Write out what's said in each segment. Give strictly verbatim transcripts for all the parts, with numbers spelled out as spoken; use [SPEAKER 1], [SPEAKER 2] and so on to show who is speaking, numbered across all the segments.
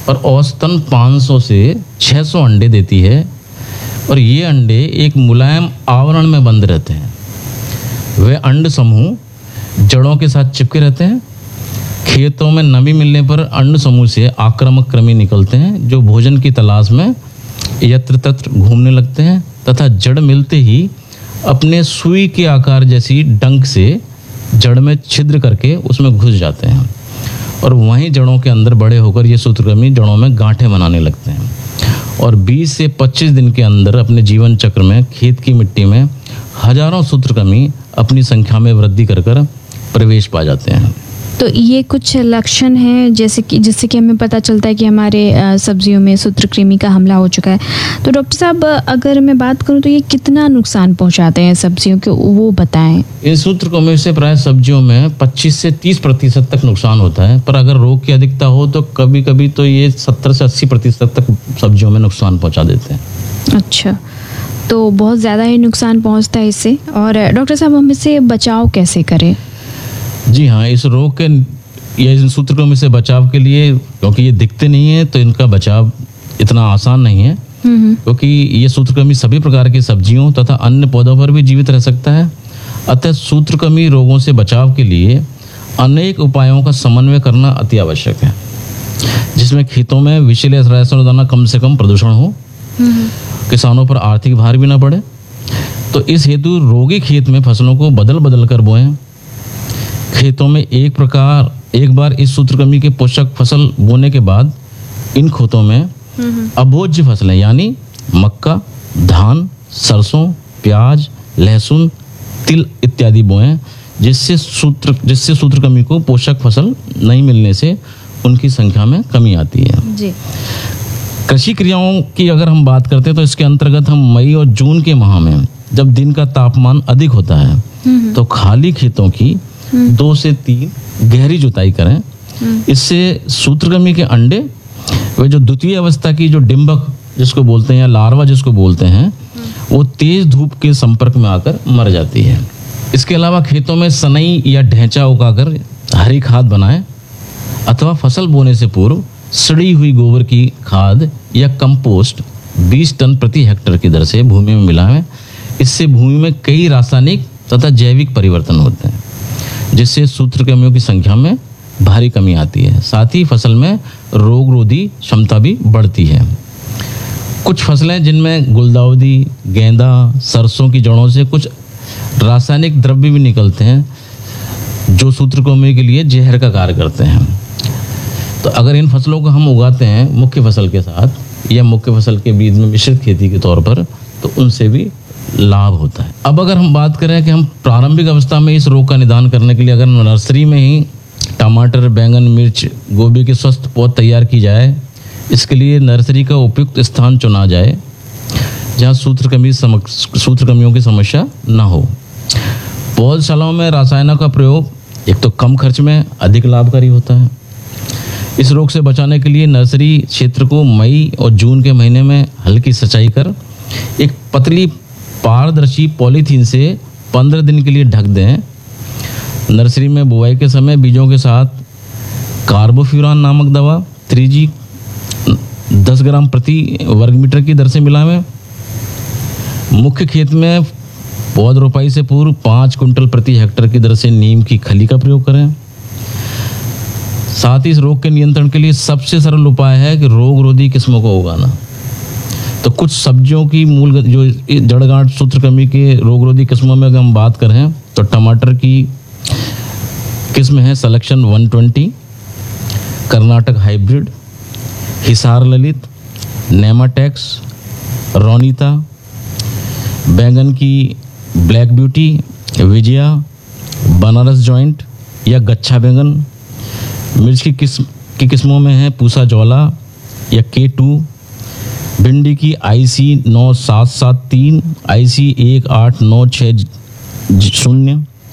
[SPEAKER 1] और औसतन पाँच सौ से छह सौ अंडे देती है और ये अंडे एक मुलायम आवरण में बंद रहते हैं। वे अंड समूह जड़ों के साथ चिपके रहते हैं। खेतों में नमी मिलने पर अंड समूह से आक्रामक कृमि निकलते हैं जो भोजन की तलाश में यत्र तत्र घूमने लगते हैं तथा जड़ मिलते ही अपने सुई के आकार जैसी डंक से जड़ में छिद्र करके उसमें घुस जाते हैं और वहीं जड़ों के अंदर बड़े होकर ये सूत्रकृमि जड़ों में गांठें बनाने लगते हैं और बीस से पच्चीस दिन के अंदर अपने जीवन चक्र में खेत की मिट्टी में हजारों सूत्रकृमि अपनी संख्या में वृद्धि कर कर प्रवेश पा जाते हैं।
[SPEAKER 2] तो ये कुछ लक्षण हैं जैसे कि जिससे कि हमें पता चलता है कि हमारे सब्जियों में सूत्रकृमि का हमला हो चुका है। तो डॉक्टर साहब, अगर मैं बात करूं तो ये कितना नुकसान पहुंचाते हैं सब्जियों को, वो बताएं।
[SPEAKER 1] ये सूत्रकृमि से प्राय सब्जियों में पच्चीस से तीस प्रतिशत तक नुकसान होता है, पर अगर रोग की अधिकता हो तो कभी कभी तो ये सत्तर से अस्सी प्रतिशत तक सब्जियों में नुकसान पहुँचा देते हैं।
[SPEAKER 2] अच्छा, तो बहुत ज़्यादा ही नुकसान पहुँचता है इससे। और डॉक्टर साहब, हम इससे बचाव कैसे करें?
[SPEAKER 1] जी हाँ, इस रोग के या इन सूत्रकृमि से बचाव के लिए, क्योंकि ये दिखते नहीं है तो इनका बचाव इतना आसान नहीं है, क्योंकि ये सूत्रकृमि सभी प्रकार की सब्जियों तथा अन्य पौधों पर भी जीवित रह सकता है। अतः सूत्रकृमि रोगों से बचाव के लिए अनेक उपायों का समन्वय करना अति आवश्यक है, जिसमें खेतों में विषैले रसायनों द्वारा कम से कम प्रदूषण हो, किसानों पर आर्थिक भार भी न पड़े। तो इस हेतु रोगी खेत में फसलों को बदल बदल कर बोएं। खेतों में एक प्रकार एक बार इस सूत्रकृमि के पोषक फसल बोने के बाद इन खेतों में अभोज्य फसलें यानी मक्का, धान, सरसों, प्याज, लहसुन, तिल इत्यादि बोएं, जिससे सूत्र जिससे सूत्रकृमि को पोषक फसल नहीं मिलने से उनकी संख्या में कमी आती है। जी। कृषि क्रियाओं की अगर हम बात करते हैं तो इसके अंतर्गत हम मई और जून के माह में जब दिन का तापमान अधिक होता है तो खाली खेतों की दो से तीन गहरी जुताई करें। इससे सूत्रकृमि के अंडे वे जो द्वितीय अवस्था की जो डिंबक जिसको बोलते हैं या लार्वा जिसको बोलते हैं, वो तेज धूप के संपर्क में आकर मर जाती है। इसके अलावा खेतों में सनई या ढैंचा उगाकर हरी खाद बनाएं अथवा फसल बोने से पूर्व सड़ी हुई गोबर की खाद या कंपोस्ट बीस टन प्रति हेक्टेयर की दर से भूमि में मिलाएं। इससे भूमि में कई रासायनिक तथा जैविक परिवर्तन होते हैं, जिससे सूत्रकृमियों की संख्या में भारी कमी आती है। साथ ही फसल में रोग रोधी क्षमता भी बढ़ती है। कुछ फसलें जिनमें गुलदाउदी, गेंदा, सरसों की जड़ों से कुछ रासायनिक द्रव्य भी निकलते हैं जो सूत्रकृमि के लिए जहर का कार्य करते हैं। तो अगर इन फसलों को हम उगाते हैं मुख्य फसल के साथ या मुख्य फसल के बीच में मिश्रित खेती के तौर पर, तो उनसे भी लाभ होता है। अब अगर हम बात करें कि हम प्रारंभिक अवस्था में इस रोग का निदान करने के लिए अगर नर्सरी में ही टमाटर, बैंगन, मिर्च, गोभी के स्वस्थ पौध तैयार की जाए, इसके लिए नर्सरी का उपयुक्त स्थान चुना जाए जहां सूत्रकृमि सूत्रकृमियों की समस्या न हो। पौधशालाओं में रसायनों का प्रयोग एक तो कम खर्च में अधिक लाभकारी होता है। इस रोग से बचाने के लिए नर्सरी क्षेत्र को मई और जून के महीने में हल्की सिंचाई कर एक पतली पारदर्शी पॉलीथीन से पंद्रह दिन के लिए ढक दें। नर्सरी में बुआई के समय बीजों के साथ कार्बोफ्यूरान नामक दवा थ्री जी दस ग्राम प्रति वर्ग मीटर की दर से मिलावें। मुख्य खेत में पौध रोपाई से पूर्व पाँच कुंटल प्रति हेक्टेयर की दर से नीम की खली का प्रयोग करें। साथ ही इस रोग के नियंत्रण के लिए सबसे सरल उपाय है कि रोग रोधी किस्मों को उगाना। तो कुछ सब्जियों की मूल जो जड़गांठ सूत्रकृमि के रोग रोधी किस्मों में अगर हम बात करें तो टमाटर की किस्म है सिलेक्शन एक सौ बीस, कर्नाटक हाइब्रिड, हिसार ललित, नेमाटेक्स, रोनीता। बैंगन की black beauty, Vijaya, Banaras joint या गच्छा बैंगन। मिर्च की किस्म की किस्मों में है पूसा ज्वाला या के टू। भिंडी की आई सी नौ सात सात तीन, आई सी एक आठ नौ छः शून्य।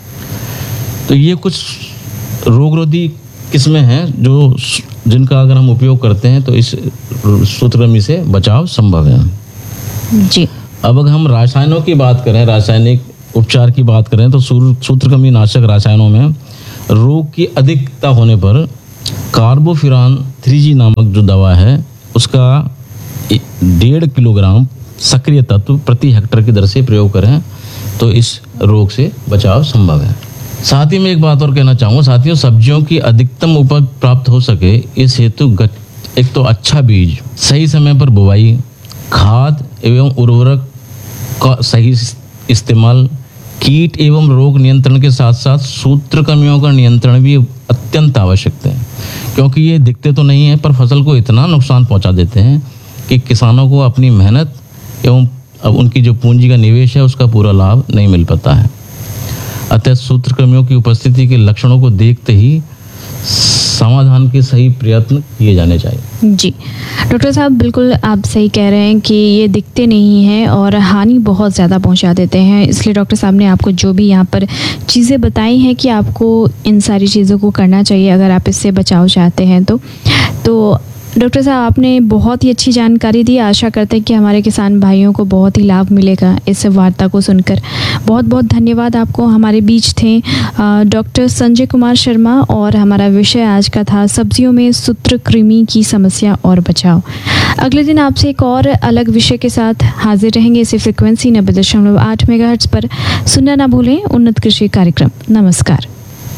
[SPEAKER 1] तो ये कुछ रोग रोधी किस्में हैं जो जिनका अगर हम उपयोग करते हैं तो इस सूत्रकृमि से बचाव संभव है।
[SPEAKER 2] जी।
[SPEAKER 1] अब अगर हम रसायनों की बात करें, रासायनिक उपचार की बात करें तो सूत्रकृमिनाशक रसायनों में रोग की अधिकता होने पर कार्बोफ्यूरान थ्री जी नामक जो दवा है उसका डेढ़ किलोग्राम सक्रिय तत्व प्रति हेक्टेयर की दर से प्रयोग करें तो इस रोग से बचाव संभव है। साथ ही मैं एक बात और कहना चाहूँगा साथियों, सब्जियों की अधिकतम उपज प्राप्त हो सके इस हेतु एक तो अच्छा बीज, सही समय पर बुवाई, खाद एवं उर्वरक का सही इस्तेमाल, कीट एवं रोग नियंत्रण के साथ साथ सूत्रकृमियों का नियंत्रण भी अत्यंत आवश्यक है, क्योंकि ये दिखते तो नहीं है पर फसल को इतना नुकसान पहुंचा देते हैं कि किसानों को अपनी मेहनत एवं अब उनकी जो पूंजी का निवेश है उसका पूरा लाभ नहीं मिल पाता है। अतः सूत्रकृमियों की उपस्थिति के लक्षणों को देखते ही समाधान के सही प्रयत्न किए जाने चाहिए।
[SPEAKER 2] जी डॉक्टर साहब, बिल्कुल आप सही कह रहे हैं कि ये दिखते नहीं हैं और हानि बहुत ज़्यादा पहुंचा देते हैं, इसलिए डॉक्टर साहब ने आपको जो भी यहाँ पर चीज़ें बताई हैं कि आपको इन सारी चीज़ों को करना चाहिए अगर आप इससे बचाव चाहते हैं तो तो डॉक्टर साहब आपने बहुत ही अच्छी जानकारी दी। आशा करते हैं कि हमारे किसान भाइयों को बहुत ही लाभ मिलेगा इस वार्ता को सुनकर। बहुत बहुत धन्यवाद आपको। हमारे बीच थे डॉक्टर संजय कुमार शर्मा और हमारा विषय आज का था सब्जियों में सूत्रकृमि की समस्या और बचाव। अगले दिन आपसे एक और अलग विषय के साथ हाजिर रहेंगे इसी फ्रिक्वेंसी नब्बे दशमलव आठ मेगाहर्ट्ज पर। सुनना ना भूलें उन्नत कृषि कार्यक्रम। नमस्कार।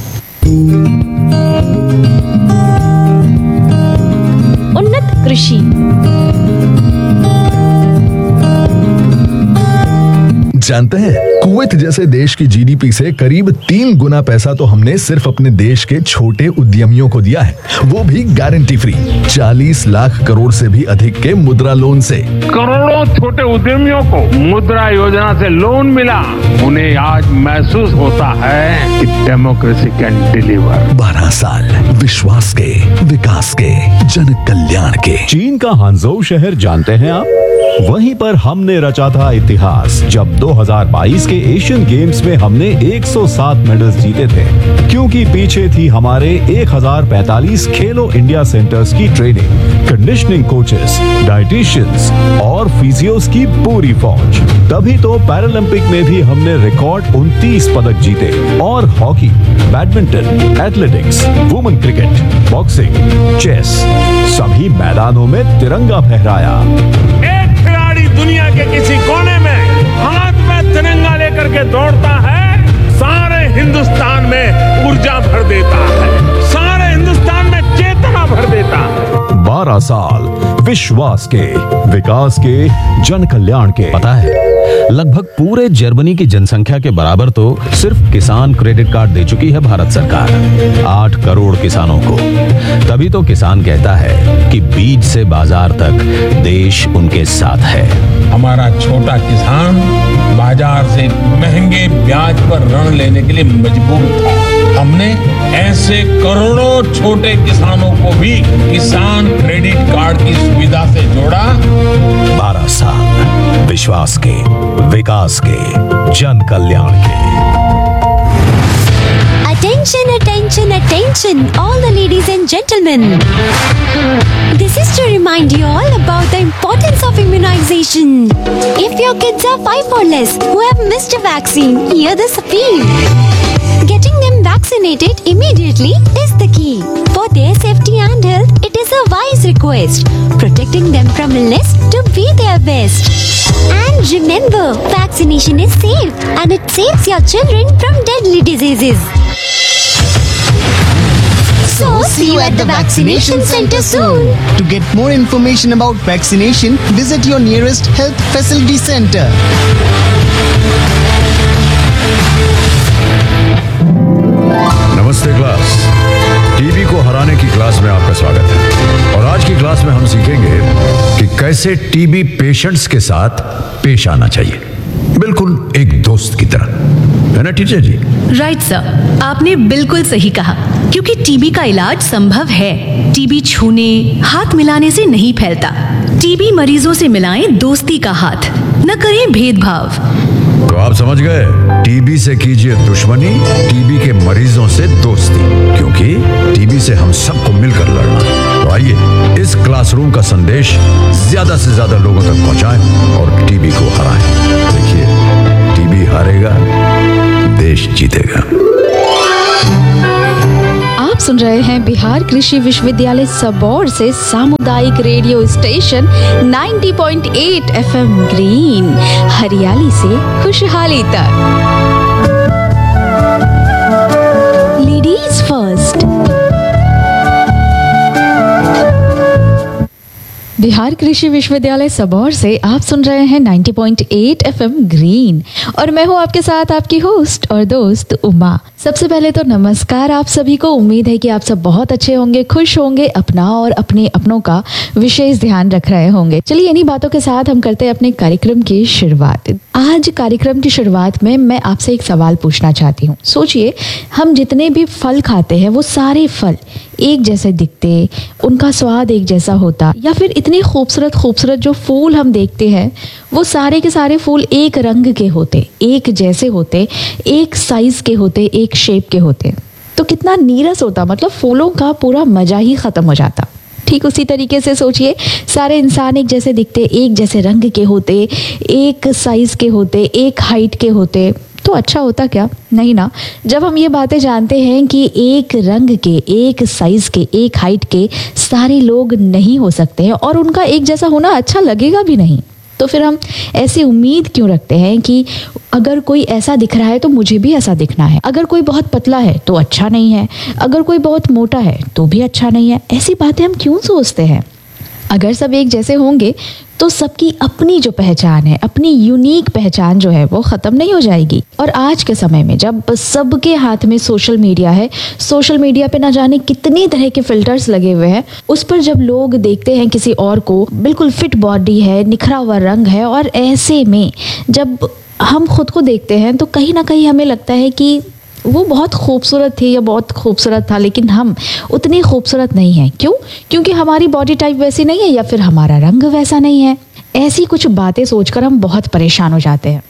[SPEAKER 2] उन्नत कृषि।
[SPEAKER 3] जानते हैं कुवैत जैसे देश की जीडीपी से करीब तीन गुना पैसा तो हमने सिर्फ अपने देश के छोटे उद्यमियों को दिया है, वो भी गारंटी फ्री। चालीस लाख करोड़ से भी अधिक के मुद्रा लोन से
[SPEAKER 4] करोड़ों छोटे उद्यमियों को मुद्रा योजना से लोन मिला। उन्हें आज महसूस होता है कि डेमोक्रेसी कैन डिलीवर।
[SPEAKER 3] बारह साल विश्वास के, विकास के, जन कल्याण के।
[SPEAKER 5] चीन का हांगझोउ शहर जानते हैं आप? वहीं पर हमने रचा था इतिहास जब दो हज़ार बाईस के एशियन गेम्स में हमने एक सौ सात मेडल्स जीते थे, क्योंकि पीछे थी हमारे एक हज़ार पैंतालीस खेलो इंडिया सेंटर्स की ट्रेनिंग, कंडीशनिंग कोचेस, डाइटिशियंस और फिजियोस की पूरी फौज। तभी तो पैरालंपिक में भी हमने रिकॉर्ड उनतीस पदक जीते और hockey, badminton, athletics, women cricket, boxing, chess सभी मैदानों में तिरंगा फहराया।
[SPEAKER 4] दुनिया के किसी कोने में हाथ में तिरंगा लेकर के दौड़ता है, सारे हिंदुस्तान में ऊर्जा भर देता है, सारे हिंदुस्तान में चेतना भर देता है।
[SPEAKER 5] बारह साल विश्वास के, विकास के, जन कल्याण के।
[SPEAKER 6] पता है लगभग पूरे जर्मनी की जनसंख्या के बराबर तो सिर्फ किसान क्रेडिट कार्ड दे चुकी है भारत सरकार, आठ करोड़ किसानों को। तभी तो किसान कहता है कि बीज से बाजार तक देश उनके साथ है।
[SPEAKER 4] हमारा छोटा किसान बाजार से महंगे ब्याज पर ऋण लेने के लिए मजबूर था। हमने ऐसे करोड़ों छोटे किसानों को भी किसान क्रेडिट कार्ड की सुविधा से जोड़ा।
[SPEAKER 5] बारह साल विश्वास के, विकास के, जन कल्याण के।
[SPEAKER 7] Attention, attention, attention, all the ladies and gentlemen. This is to remind you all about the importance of immunization. If your kids are five or less who have missed a vaccine, hear this appeal. Getting them vaccinated immediately is the key. For their safety and health, it is a wise request. Protecting them from illness to be their best. And remember, vaccination is safe and it saves your children from deadly diseases. So, see you at the vaccination center soon.
[SPEAKER 8] To get more information about vaccination, visit your nearest health facility center.
[SPEAKER 9] नमस्ते class, TB को हराने की class में आपका स्वागत है। और आज की क्लास में हम सीखेंगे कि कैसे टीबी पेशेंट्स के साथ पेश आना चाहिए, बिल्कुल एक दोस्त की तरह, है ना टीचर जी?
[SPEAKER 10] राइट सर, आपने बिल्कुल सही कहा, क्योंकि टीबी का इलाज संभव है। टीबी छूने, हाथ मिलाने से नहीं फैलता। टीबी मरीजों से मिलाएं दोस्ती का हाथ, न करें भेदभाव।
[SPEAKER 9] तो आप समझ गए, टीबी से कीजिए दुश्मनी, टीबी के मरीजों से दोस्ती, क्योंकि टीबी से हम सबको मिलकर लड़ना। तो आइए इस क्लासरूम का संदेश ज्यादा से ज्यादा लोगों तक पहुंचाएं और टीबी को हराएं। देखिए, टीबी हारेगा, देश जीतेगा।
[SPEAKER 11] आप सुन रहे हैं बिहार कृषि विश्वविद्यालय सबौर से सामुदायिक रेडियो स्टेशन नब्बे पॉइंट आठ एफएम ग्रीन, हरियाली से खुशहाली तक।
[SPEAKER 7] Ladies first.
[SPEAKER 11] बिहार कृषि विश्वविद्यालय सबौर से आप सुन रहे हैं नब्बे पॉइंट आठ एफएम ग्रीन और मैं हूं आपके साथ आपकी होस्ट और दोस्त उमा। सबसे पहले तो नमस्कार आप सभी को। उम्मीद है कि आप सब बहुत अच्छे होंगे, खुश होंगे, अपना और अपने अपनों का विशेष ध्यान रख रहे होंगे। चलिए इन्हीं बातों के साथ हम करते हैं अपने कार्यक्रम की शुरुआत। आज कार्यक्रम की शुरुआत में मैं आपसे एक सवाल पूछना चाहती हूँ। सोचिए, हम जितने भी फल खाते हैं वो सारे फल एक जैसे दिखते, उनका स्वाद एक जैसा होता, या फिर इतने खूबसूरत खूबसूरत जो फूल हम देखते हैं वो सारे के सारे फूल एक रंग के होते, एक जैसे होते, एक साइज के होते, एक शेप के होते, तो कितना नीरस होता। मतलब फूलों का पूरा मजा ही खत्म हो जाता। ठीक उसी तरीके से सोचिए, सारे इंसान एक जैसे दिखते, एक जैसे रंग के होते, एक साइज के होते, एक हाइट के होते, तो अच्छा होता क्या? नहीं ना। जब हम ये बातें जानते हैं कि एक रंग के, एक साइज के, एक हाइट के सारे लोग नहीं हो सकते हैं और उनका एक जैसा होना अच्छा लगेगा भी नहीं, तो फिर हम ऐसी उम्मीद क्यों रखते हैं कि अगर कोई ऐसा दिख रहा है तो मुझे भी ऐसा दिखना है, अगर कोई बहुत पतला है तो अच्छा नहीं है, अगर कोई बहुत मोटा है तो भी अच्छा नहीं है। ऐसी बातें हम क्यों सोचते हैं? अगर सब एक जैसे होंगे तो सबकी अपनी जो पहचान है, अपनी यूनिक पहचान जो है वो ख़त्म नहीं हो जाएगी। और आज के समय में जब सबके हाथ में सोशल मीडिया है, सोशल मीडिया पे ना जाने कितनी तरह के फिल्टर्स लगे हुए हैं, उस पर जब लोग देखते हैं किसी और को, बिल्कुल फिट बॉडी है, निखरा हुआ रंग है, और ऐसे में जब हम खुद को देखते हैं तो कहीं ना कहीं हमें लगता है कि वो बहुत खूबसूरत थी या बहुत खूबसूरत था, लेकिन हम उतने खूबसूरत नहीं हैं। क्यों? क्योंकि हमारी बॉडी टाइप वैसी नहीं है या फिर हमारा रंग वैसा नहीं है। ऐसी कुछ बातें सोचकर हम बहुत परेशान हो जाते हैं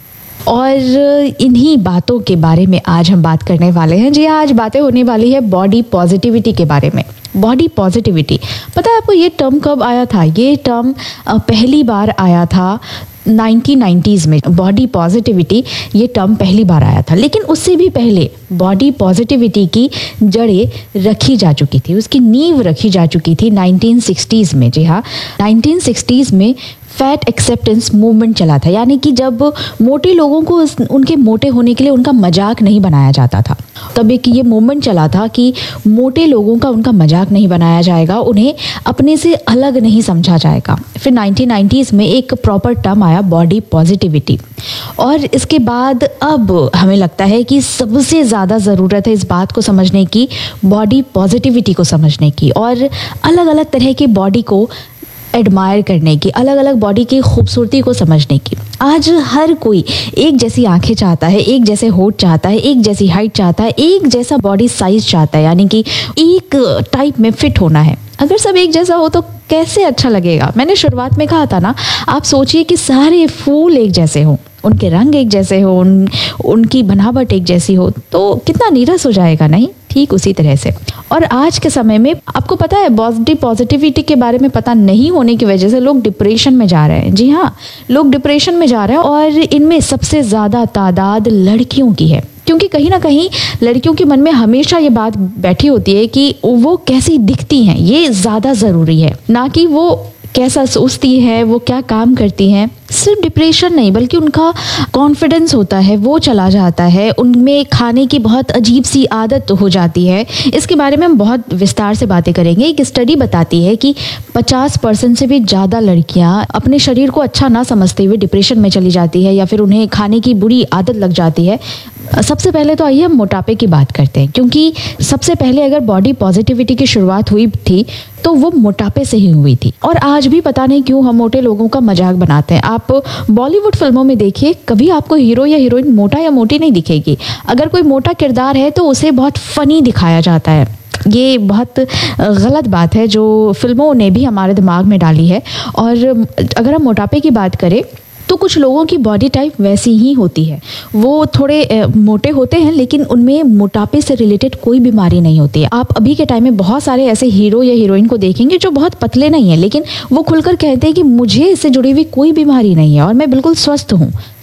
[SPEAKER 11] और इन्हीं बातों के बारे में आज हम बात करने वाले हैं। जी आज बातें होने वाली है बॉडी पॉजिटिविटी के बारे में। बॉडी पॉजिटिविटी, पता है आपको ये टर्म कब आया था? ये टर्म पहली बार आया था नाइनटीन नाइंटीज़ में। बॉडी पॉजिटिविटी ये टर्म पहली बार आया था, लेकिन उससे भी पहले बॉडी पॉजिटिविटी की जड़ें रखी जा चुकी थी, उसकी नींव रखी जा चुकी थी नाइनटीन सिक्सटीज़ में। जी हाँ, नाइनटीन सिक्सटीज़ में फैट एक्सेप्टेंस मूवमेंट चला था, यानी कि जब मोटे लोगों को उनके मोटे होने के लिए उनका मजाक नहीं बनाया जाता था, तब एक ये मूवमेंट चला था कि मोटे लोगों का उनका मजाक नहीं बनाया जाएगा, उन्हें अपने से अलग नहीं समझा जाएगा। फिर नाइनटीन नाइंटीज़ में एक प्रॉपर टर्म आया बॉडी पॉजिटिविटी, और इसके बाद अब हमें लगता है कि सबसे ज़्यादा ज़रूरत है इस बात को समझने की, बॉडी पॉजिटिविटी को समझने की, और अलग अलग तरह की बॉडी को एडमायर करने की, अलग अलग बॉडी की खूबसूरती को समझने की। आज हर कोई एक जैसी आंखें चाहता है, एक जैसे होठ चाहता है, एक जैसी हाइट चाहता है, एक जैसा बॉडी साइज चाहता है, यानी कि एक टाइप में फिट होना है। अगर सब एक जैसा हो तो कैसे अच्छा लगेगा? मैंने शुरुआत में कहा था ना, आप सोचिए कि सारे फूल एक जैसे हों, उनके रंग एक जैसे हो, उन उनकी बनावट एक जैसी हो, तो कितना नीरस हो जाएगा, नहीं? ठीक उसी तरह से। और आज के समय में आपको पता है बॉडी पॉजिटिविटी के बारे में पता नहीं होने की वजह से लोग डिप्रेशन में जा रहे हैं। जी हाँ, लोग डिप्रेशन में जा रहे हैं और इनमें सबसे ज़्यादा तादाद लड़कियों की है, क्योंकि कहीं ना कहीं लड़कियों के मन में हमेशा ये बात बैठी होती है कि वो कैसी दिखती हैं, ये ज़्यादा ज़रूरी है, ना कि वो कैसा सोचती है, वो क्या काम करती हैं। सिर्फ डिप्रेशन नहीं, बल्कि उनका कॉन्फिडेंस होता है वो चला जाता है, उनमें खाने की बहुत अजीब सी आदत हो जाती है। इसके बारे में हम बहुत विस्तार से बातें करेंगे। एक स्टडी बताती है कि पचास परसेंट से भी ज़्यादा लड़कियां अपने शरीर को अच्छा ना समझते हुए डिप्रेशन में चली जाती है, या फिर उन्हें खाने की बुरी आदत लग जाती है। सबसे पहले तो आइए हम मोटापे की बात करते हैं, क्योंकि सबसे पहले अगर बॉडी पॉजिटिविटी की शुरुआत हुई थी तो वो मोटापे से ही हुई थी। और आज भी पता नहीं क्यों हम मोटे लोगों का मजाक बनाते हैं। आप बॉलीवुड फिल्मों में देखिए, कभी आपको हीरो या हीरोइन मोटा या मोटी नहीं दिखेगी। अगर कोई मोटा किरदार है तो उसे बहुत फनी दिखाया जाता है। ये बहुत गलत बात है जो फिल्मों ने भी हमारे दिमाग में डाली है। और अगर हम मोटापे की बात करें तो कुछ लोगों की बॉडी टाइप वैसी ही होती है, वो थोड़े ए, मोटे होते हैं, लेकिन उनमें मोटापे से रिलेटेड कोई बीमारी नहीं होती है। आप अभी के टाइम में बहुत सारे ऐसे हीरो या हीरोइन को देखेंगे जो बहुत पतले नहीं हैं, लेकिन वो खुलकर कहते हैं कि मुझे इससे जुड़ी हुई कोई बीमारी नहीं है और मैं बिल्कुल स्वस्थ हूँ।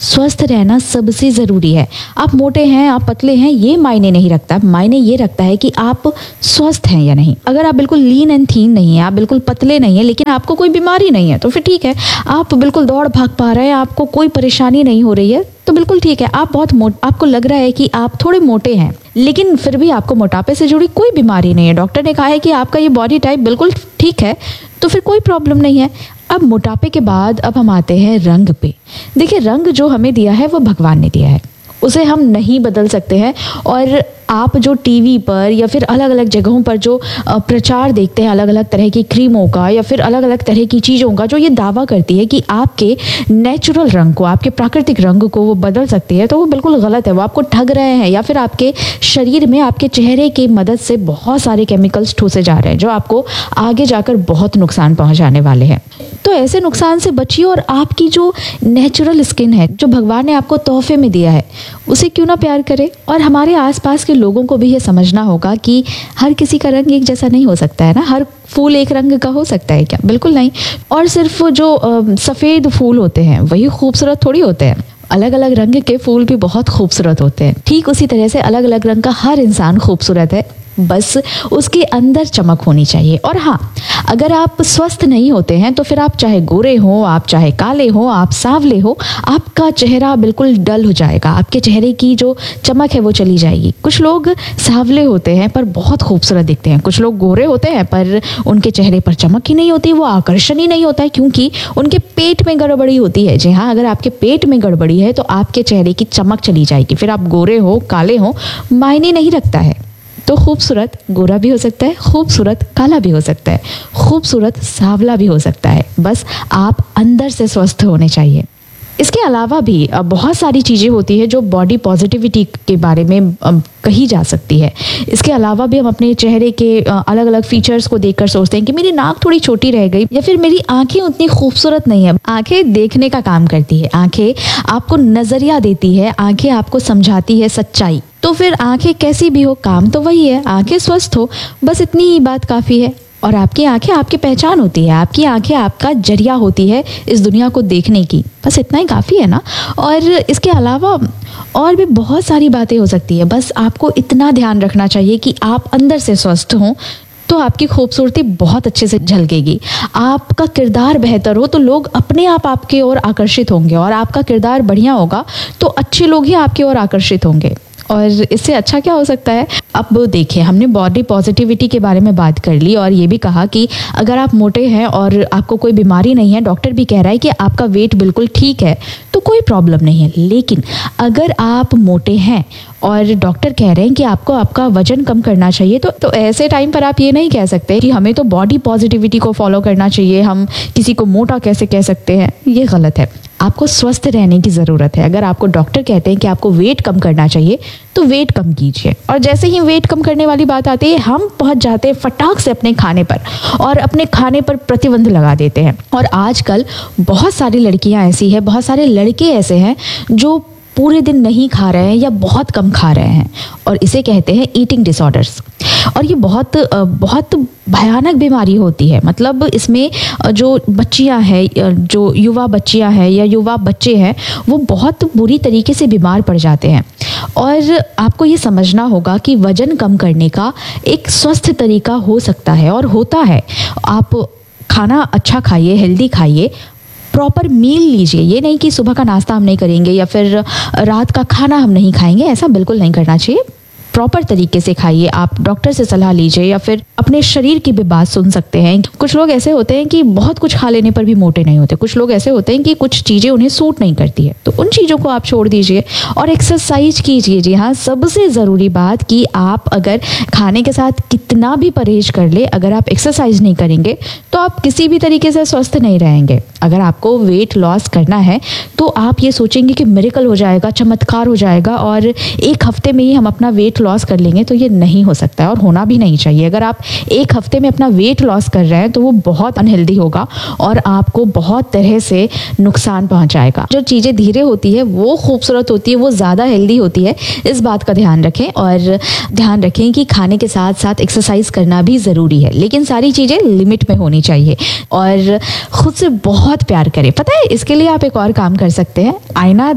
[SPEAKER 11] स्वस्थ रहना सबसे ज़रूरी है। आप मोटे हैं, आप पतले हैं, ये मायने नहीं रखता। मायने ये रखता है कि आप स्वस्थ हैं या नहीं। अगर आप बिल्कुल लीन एंड थीन नहीं है, आप बिल्कुल पतले नहीं है, लेकिन आपको कोई बीमारी नहीं है, तो फिर ठीक है। आप बिल्कुल दौड़ भाग पा रहे हैं, आपको कोई परेशानी नहीं हो रही है, तो बिल्कुल ठीक है। आप बहुत मोट आपको लग रहा है कि आप थोड़े मोटे हैं, लेकिन फिर भी आपको मोटापे से जुड़ी कोई बीमारी नहीं है। डॉक्टर ने कहा है कि आपका ये बॉडी टाइप बिल्कुल ठीक है, तो फिर कोई प्रॉब्लम नहीं है। अब मोटापे के बाद अब हम आते हैं रंग पे। देखिए, रंग जो हमें दिया है वो भगवान ने दिया है, उसे हम नहीं बदल सकते हैं। और आप जो टीवी पर या फिर अलग अलग जगहों पर जो प्रचार देखते हैं अलग अलग तरह की क्रीमों का या फिर अलग अलग तरह की चीज़ों का, जो ये दावा करती है कि आपके नेचुरल रंग को, आपके प्राकृतिक रंग को वो बदल सकती है, तो वो बिल्कुल गलत है। वो आपको ठग रहे हैं, या फिर आपके शरीर में आपके चेहरे की मदद से बहुत सारे केमिकल्स ठूसे जा रहे हैं जो आपको आगे जाकर बहुत नुकसान पहुँचाने वाले हैं। तो ऐसे नुकसान से बचिए और आपकी जो नेचुरल स्किन है, जो भगवान ने आपको तोहफे में दिया है, उसे क्यों ना प्यार करें। और हमारे आसपास के लोगों को भी ये समझना होगा कि हर किसी का रंग एक जैसा नहीं हो सकता है ना। हर फूल एक रंग का हो सकता है क्या? बिल्कुल नहीं। और सिर्फ जो सफ़ेद फूल होते हैं वही खूबसूरत थोड़ी होते हैं। अलग अलग रंग के फूल भी बहुत खूबसूरत होते हैं। ठीक उसी तरह से अलग अलग रंग का हर इंसान खूबसूरत है, बस उसके अंदर चमक होनी चाहिए। और हाँ, अगर आप स्वस्थ नहीं होते हैं तो फिर आप चाहे गोरे हो, आप चाहे काले हो, आप सांवले हो, आपका चेहरा बिल्कुल डल हो जाएगा। आपके चेहरे की जो चमक है वो चली जाएगी। कुछ लोग सांवले होते हैं पर बहुत खूबसूरत दिखते हैं, कुछ लोग गोरे होते हैं पर उनके चेहरे पर चमक ही नहीं होती, वो आकर्षण ही नहीं होता है, क्योंकि उनके पेट में गड़बड़ी होती है। जी हाँ, अगर आपके पेट में गड़बड़ी है तो आपके चेहरे की चमक चली जाएगी। फिर आप गोरे हो, काले हो, मायने नहीं रखता है। तो खूबसूरत गोरा भी हो सकता है, खूबसूरत काला भी हो सकता है, खूबसूरत सांवला भी हो सकता है। बस आप अंदर से स्वस्थ होने चाहिए। इसके अलावा भी बहुत सारी चीज़ें होती है जो बॉडी पॉजिटिविटी के बारे में कही जा सकती है। इसके अलावा भी हम अपने चेहरे के अलग अलग फीचर्स को देखकर सोचते हैं कि मेरी नाक थोड़ी छोटी रह गई, या फिर मेरी आंखें उतनी खूबसूरत नहीं है। आंखें देखने का काम करती है, आंखें आपको नज़रिया देती है, आंखें आपको समझाती है सच्चाई। तो फिर आंखें कैसी भी हो, काम तो वही है, आंखें स्वस्थ हो, बस इतनी ही बात काफ़ी है। और आपकी आंखें आपकी पहचान होती है, आपकी आंखें आपका जरिया होती है इस दुनिया को देखने की, बस इतना ही काफ़ी है ना। और इसके अलावा और भी बहुत सारी बातें हो सकती है, बस आपको इतना ध्यान रखना चाहिए कि आप अंदर से स्वस्थ हों तो आपकी खूबसूरती बहुत अच्छे से झलकेगी। आपका किरदार बेहतर हो तो लोग अपने आप आपके ओर आकर्षित होंगे, और आपका किरदार बढ़िया होगा तो अच्छे लोग ही आपकी ओर आकर्षित होंगे। और इससे अच्छा क्या हो सकता है? अब देखिए, हमने बॉडी पॉजिटिविटी के बारे में बात कर ली और ये भी कहा कि अगर आप मोटे हैं और आपको कोई बीमारी नहीं है, डॉक्टर भी कह रहा है कि आपका वेट बिल्कुल ठीक है, तो कोई प्रॉब्लम नहीं है। लेकिन अगर आप मोटे हैं और डॉक्टर कह रहे हैं कि आपको आपका वजन कम करना चाहिए, तो तो ऐसे टाइम पर आप ये नहीं कह सकते कि हमें तो बॉडी पॉजिटिविटी को फॉलो करना चाहिए, हम किसी को मोटा कैसे कह सकते हैं। ये गलत है। आपको स्वस्थ रहने की ज़रूरत है। अगर आपको डॉक्टर कहते हैं कि आपको वेट कम करना चाहिए तो वेट कम कीजिए। और जैसे ही वेट कम करने वाली बात आती है, हम पहुंच जाते हैं फटाक से अपने खाने पर और अपने खाने पर प्रतिबंध लगा देते हैं। और आजकल बहुत सारी लड़कियां ऐसी है, बहुत सारे लड़के ऐसे हैं जो पूरे दिन नहीं खा रहे हैं या बहुत कम खा रहे हैं, और इसे कहते हैं ईटिंग डिसऑर्डर्स। और ये बहुत बहुत भयानक बीमारी होती है। मतलब इसमें जो बच्चियां हैं, जो युवा बच्चियां हैं या युवा बच्चे हैं, वो बहुत बुरी तरीके से बीमार पड़ जाते हैं। और आपको ये समझना होगा कि वजन कम करने का एक स्वस्थ तरीका हो सकता है और होता है। आप खाना अच्छा खाइए, हेल्दी खाइए, प्रॉपर मील लीजिए। ये नहीं कि सुबह का नाश्ता हम नहीं करेंगे या फिर रात का खाना हम नहीं खाएंगे, ऐसा बिल्कुल नहीं करना चाहिए। प्रॉपर तरीके से खाइए। आप डॉक्टर से सलाह लीजिए या फिर अपने शरीर की भी बात सुन सकते हैं। कुछ लोग ऐसे होते हैं कि बहुत कुछ खा लेने पर भी मोटे नहीं होते, कुछ लोग ऐसे होते हैं कि कुछ चीज़ें उन्हें सूट नहीं करती है, तो उन चीज़ों को आप छोड़ दीजिए और एक्सरसाइज कीजिए। जी हाँ, सबसे ज़रूरी बात कि आप अगर खाने के साथ कितना भी परहेज कर ले, अगर आप एक्सरसाइज नहीं करेंगे तो आप किसी भी तरीके से स्वस्थ नहीं रहेंगे। अगर आपको वेट लॉस करना है तो आप ये सोचेंगे कि मिरेकल हो जाएगा, चमत्कार हो जाएगा और एक हफ्ते में ही हम अपना वेट लॉस कर लेंगे, तो ये नहीं हो सकता है और होना भी नहीं चाहिए। अगर आप एक हफ्ते में अपना वेट लॉस कर रहे हैं तो वो बहुत अनहेल्दी होगा और आपको बहुत तरह से नुकसान पहुंचाएगा। जो चीज़ें धीरे होती है वो खूबसूरत होती है, वो ज़्यादा हेल्दी होती है। इस बात का ध्यान रखें और ध्यान रखें कि खाने के साथ साथ एक्सरसाइज करना भी ज़रूरी है, लेकिन सारी चीज़ें लिमिट में होनी चाहिए। और ख़ुद से बहुत प्यार करें। पता है, इसके लिए आप एक और काम कर सकते हैं। आईना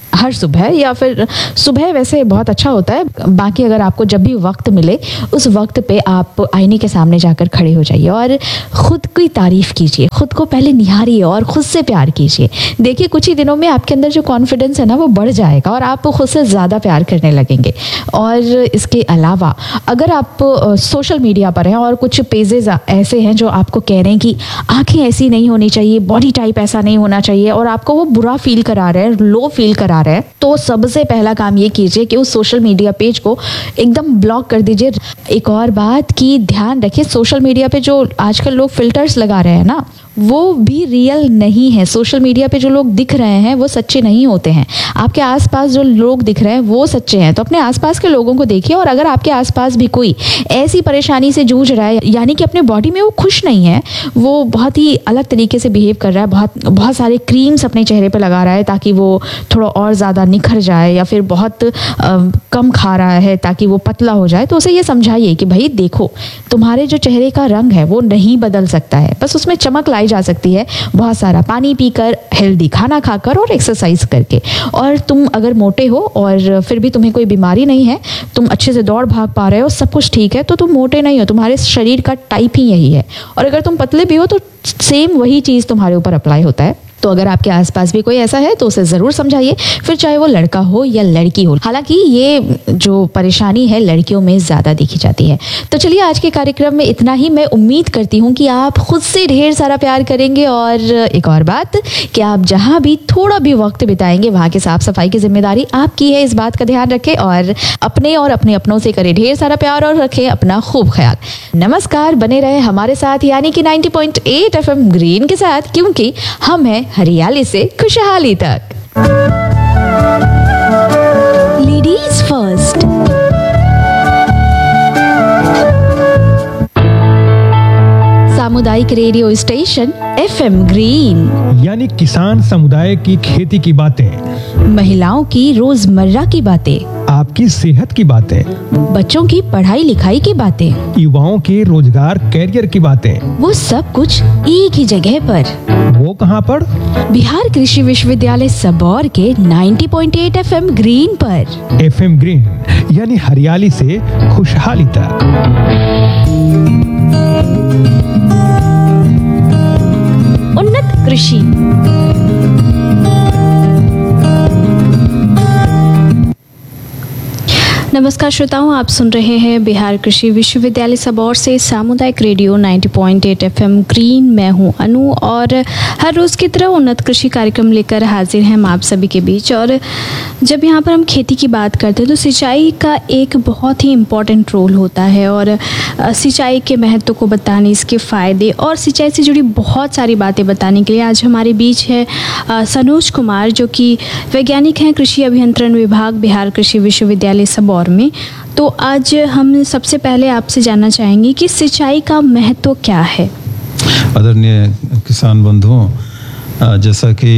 [SPEAKER 11] हर सुबह, या फिर सुबह वैसे बहुत अच्छा होता है, बाकी अगर आपको जब भी वक्त मिले उस वक्त पे आप आईने के सामने जाकर खड़े हो जाइए और खुद की तारीफ कीजिए, खुद को पहले निहारिए और खुद से प्यार कीजिए। देखिए कुछ ही दिनों में आपके अंदर जो कॉन्फिडेंस है ना वो बढ़ जाएगा और आप खुद से ज़्यादा प्यार करने लगेंगे। और इसके अलावा अगर आप सोशल मीडिया पर हैं और कुछ पेजेस ऐसे हैं जो आपको कह रहे हैं कि आंखें ऐसी नहीं होनी चाहिए, बॉडी टाइप ऐसा नहीं होना चाहिए, और आपको वो बुरा फील करा रहे हैं, लो फील करा रहे हैं, तो सबसे पहला काम ये कीजिए कि उस सोशल मीडिया पेज को एकदम ब्लॉक कर दीजिए। एक और बात की ध्यान रखिए, सोशल मीडिया पे जो आजकल लोग फिल्टर्स लगा रहे हैं ना वो भी रियल नहीं है। सोशल मीडिया पे जो लोग दिख रहे हैं वो सच्चे नहीं होते हैं। आपके आसपास जो लोग दिख रहे हैं वो सच्चे हैं। तो अपने आसपास के लोगों को देखिए, और अगर आपके आसपास भी कोई ऐसी परेशानी से जूझ रहा है, यानी कि अपने बॉडी में वो खुश नहीं है, वो बहुत ही अलग तरीके से बिहेव कर रहा है, बहुत बहुत सारे क्रीम्स अपने चेहरे पे लगा रहा है ताकि वो थोड़ा और ज़्यादा निखर जाए, या फिर बहुत आ, कम खा रहा है ताकि वो पतला हो जाए, तो उसे ये समझाइए कि भाई देखो तुम्हारे जो चेहरे का रंग है वो नहीं बदल सकता है, बस उसमें चमक लाई जा सकती है बहुत सारा पानी पीकर, हेल्दी खाना खाकर और एक्सरसाइज करके। और तुम अगर मोटे हो और फिर भी तुम्हें कोई बीमारी नहीं है, तुम अच्छे से दौड़ भाग पा रहे हो, सब कुछ ठीक है, तो तुम मोटे नहीं हो, तुम्हारे शरीर का टाइप ही यही है। और अगर तुम पतले भी हो तो सेम वही चीज़ तुम्हारे ऊपर अप्लाई होता है। तो अगर आपके आसपास भी कोई ऐसा है तो उसे ज़रूर समझाइए, फिर चाहे वो लड़का हो या लड़की हो। हालांकि ये जो परेशानी है लड़कियों में ज़्यादा देखी जाती है। तो चलिए आज के कार्यक्रम में इतना ही। मैं उम्मीद करती हूँ कि आप खुद से ढेर सारा प्यार करेंगे, और एक और बात कि आप जहाँ भी थोड़ा भी वक्त बिताएंगे वहाँ की साफ सफाई की जिम्मेदारी आपकी है, इस बात का ध्यान रखें और अपने और अपने अपनों से करें ढेर सारा प्यार और रखें अपना खूब ख्याल। नमस्कार, बने रहे हमारे साथ यानी कि ninety point eight F M green के साथ, क्योंकि हम हैं हरियाली से खुशहाली तक।
[SPEAKER 7] Ladies first.
[SPEAKER 11] सामुदायिक radio station F M green,
[SPEAKER 12] यानी किसान समुदाय की खेती की बातें,
[SPEAKER 11] महिलाओं की रोजमर्रा की बातें,
[SPEAKER 12] आपकी सेहत की बातें,
[SPEAKER 11] बच्चों की पढ़ाई लिखाई की बातें,
[SPEAKER 12] युवाओं के रोजगार कैरियर की बातें,
[SPEAKER 11] वो सब कुछ एक ही जगह पर।
[SPEAKER 12] वो कहाँ पर?
[SPEAKER 11] बिहार कृषि विश्वविद्यालय सबौर के ninety point eight F M green पर।
[SPEAKER 12] एफ एम ग्रीन यानी हरियाली से खुशहाली तक।
[SPEAKER 11] उन्नत कृषि।
[SPEAKER 2] नमस्कार श्रोताओं, आप सुन रहे हैं बिहार कृषि विश्वविद्यालय सबौर से सामुदायिक radio ninety point eight F M green. मैं हूं अनु और हर रोज़ की तरह उन्नत कृषि कार्यक्रम लेकर हाजिर हैं हम आप सभी के बीच। और जब यहाँ पर हम खेती की बात करते हैं तो सिंचाई का एक बहुत ही इम्पॉर्टेंट रोल होता है, और सिंचाई के महत्व को बताने, इसके फ़ायदे और सिंचाई से जुड़ी बहुत सारी बातें बताने के लिए आज हमारे बीच है सनोज कुमार, जो कि वैज्ञानिक हैं कृषि अभियंत्रण विभाग बिहार कृषि विश्वविद्यालय सबौर में। तो आज हम सबसे पहले आपसे जानना चाहेंगे कि सिंचाई का महत्व क्या है।
[SPEAKER 13] आदरणीय किसान बंधुओं, जैसा कि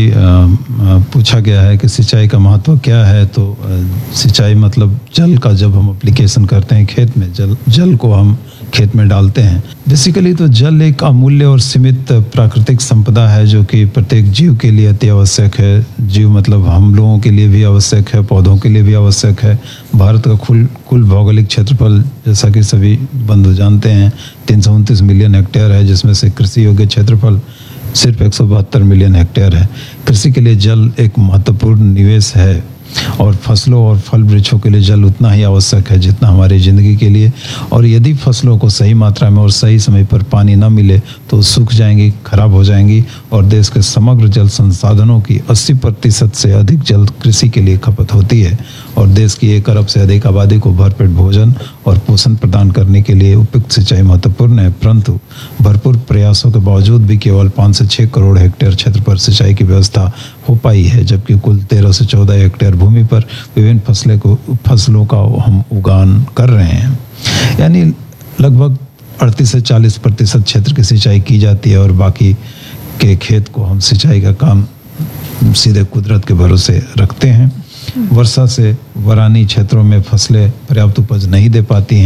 [SPEAKER 13] पूछा गया है कि सिंचाई का महत्व क्या है, तो सिंचाई मतलब जल का, जब हम एप्लीकेशन करते हैं खेत में, जल जल को हम खेत में डालते हैं। बेसिकली तो जल एक अमूल्य और सीमित प्राकृतिक संपदा है जो कि प्रत्येक जीव के लिए अति आवश्यक है। जीव मतलब हम लोगों के लिए भी आवश्यक है, पौधों के लिए भी आवश्यक है। भारत का कुल कुल भौगोलिक क्षेत्रफल, जैसा कि सभी बंधु जानते हैं, तीन सौ उनतीस मिलियन हेक्टेयर है, जिसमें से कृषि योग्य क्षेत्रफल सिर्फ एक सौ बहत्तर मिलियन हेक्टेयर है। कृषि के लिए जल एक महत्वपूर्ण निवेश है, और फसलों और फल वृक्षों के लिए जल उतना ही आवश्यक है जितना हमारी ज़िंदगी के लिए। और यदि फसलों को सही मात्रा में और सही समय पर पानी न मिले तो सूख जाएंगी, खराब हो जाएंगी, और देश के समग्र जल संसाधनों की अस्सी प्रतिशत से अधिक जल कृषि के लिए खपत होती है। और देश की एक अरब से अधिक आबादी को भरपेट भोजन और पोषण प्रदान करने के लिए उपयुक्त सिंचाई महत्वपूर्ण है। परंतु भरपूर प्रयासों के बावजूद भी केवल पाँच से छः करोड़ हेक्टेयर क्षेत्र पर सिंचाई की व्यवस्था हो पाई है, जबकि कुल तेरह से चौदह हेक्टेयर भूमि पर विभिन्न फसलें को फसलों का हम उगान कर रहे हैं। यानी लगभग अड़तीस से चालीस प्रतिशत क्षेत्र की सिंचाई की जाती है, और बाकी के खेत को हम सिंचाई का काम सीधे कुदरत के भरोसे रखते हैं। वर्षा से वरानी क्षेत्रों में फसलें पर्याप्त उपज नहीं दे पाती हैं,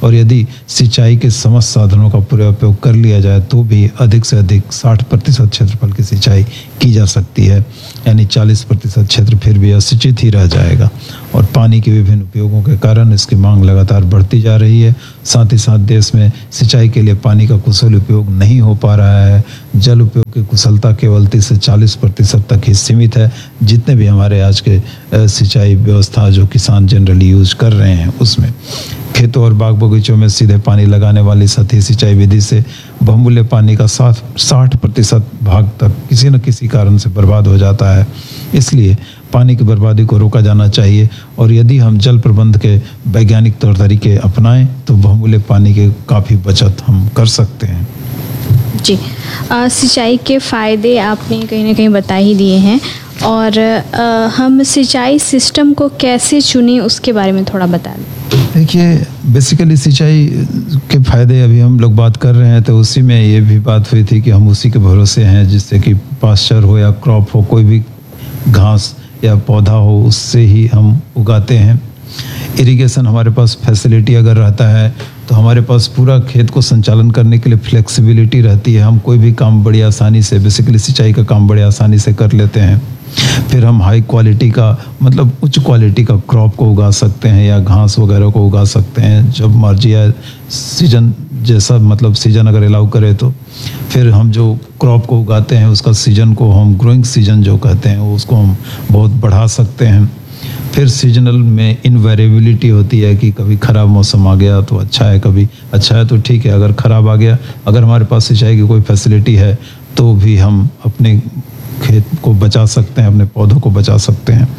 [SPEAKER 13] और यदि सिंचाई के समस्त साधनों का पूरा उपयोग कर लिया जाए तो भी अधिक से अधिक साठ प्रतिशत क्षेत्रफल की सिंचाई की जा सकती है, यानी चालीस प्रतिशत क्षेत्र फिर भी असिंचित ही रह जाएगा। और पानी के विभिन्न उपयोगों के कारण इसकी मांग लगातार बढ़ती जा रही है। साथ ही साथ देश में सिंचाई के लिए पानी का कुशल उपयोग नहीं हो पा रहा है। जल उपयोग की कुशलता केवल तीस से चालीस प्रतिशत तक ही सीमित है। जितने भी हमारे आज के सिंचाई व्यवस्था जो किसान जनरली यूज कर रहे हैं उसमें खेतों और बाग बगीचों में सीधे पानी लगाने वाली सतही सिंचाई विधि से बहुमूल्य पानी का साठ साठ प्रतिशत भाग तक किसी न किसी कारण से बर्बाद हो जाता है। इसलिए पानी की बर्बादी को रोका जाना चाहिए और यदि हम जल प्रबंध के वैज्ञानिक तौर तरीके अपनाएं तो बहुमूल्य पानी के काफ़ी बचत हम कर सकते हैं।
[SPEAKER 2] जी, सिंचाई के फ़ायदे आपने कहीं ना कहीं बता ही दिए हैं और आ, हम सिंचाई सिस्टम को कैसे चुनें उसके बारे में थोड़ा बता दें।
[SPEAKER 13] देखिए, बेसिकली सिंचाई के फ़ायदे अभी हम लोग बात कर रहे हैं तो उसी में ये भी बात हुई थी कि हम उसी के भरोसे हैं, जिससे कि पास्चर हो या क्रॉप हो, कोई भी घास या पौधा हो उससे ही हम उगाते हैं। इरिगेशन हमारे पास फैसिलिटी अगर रहता है तो हमारे पास पूरा खेत को संचालन करने के लिए फ्लेक्सिबिलिटी रहती है। हम कोई भी काम बड़ी आसानी से, बेसिकली सिंचाई का काम बड़ी आसानी से कर लेते हैं। फिर हम हाई क्वालिटी का मतलब उच्च क्वालिटी का क्रॉप को उगा सकते हैं या घास वगैरह को उगा सकते हैं जब मर्जी है, सीजन जैसा, मतलब सीजन अगर अलाउ करे तो। फिर हम जो क्रॉप को उगाते हैं उसका सीजन को हम ग्रोइंग सीजन जो कहते हैं उसको हम बहुत बढ़ा सकते हैं। फिर सीजनल में इनवेरिएबिलिटी होती है कि कभी ख़राब मौसम आ गया तो अच्छा है, कभी अच्छा है तो ठीक है, अगर ख़राब आ गया, अगर हमारे पास सिंचाई की कोई फैसिलिटी है तो भी हम अपने खेत को बचा सकते हैं, अपने पौधों को बचा सकते हैं।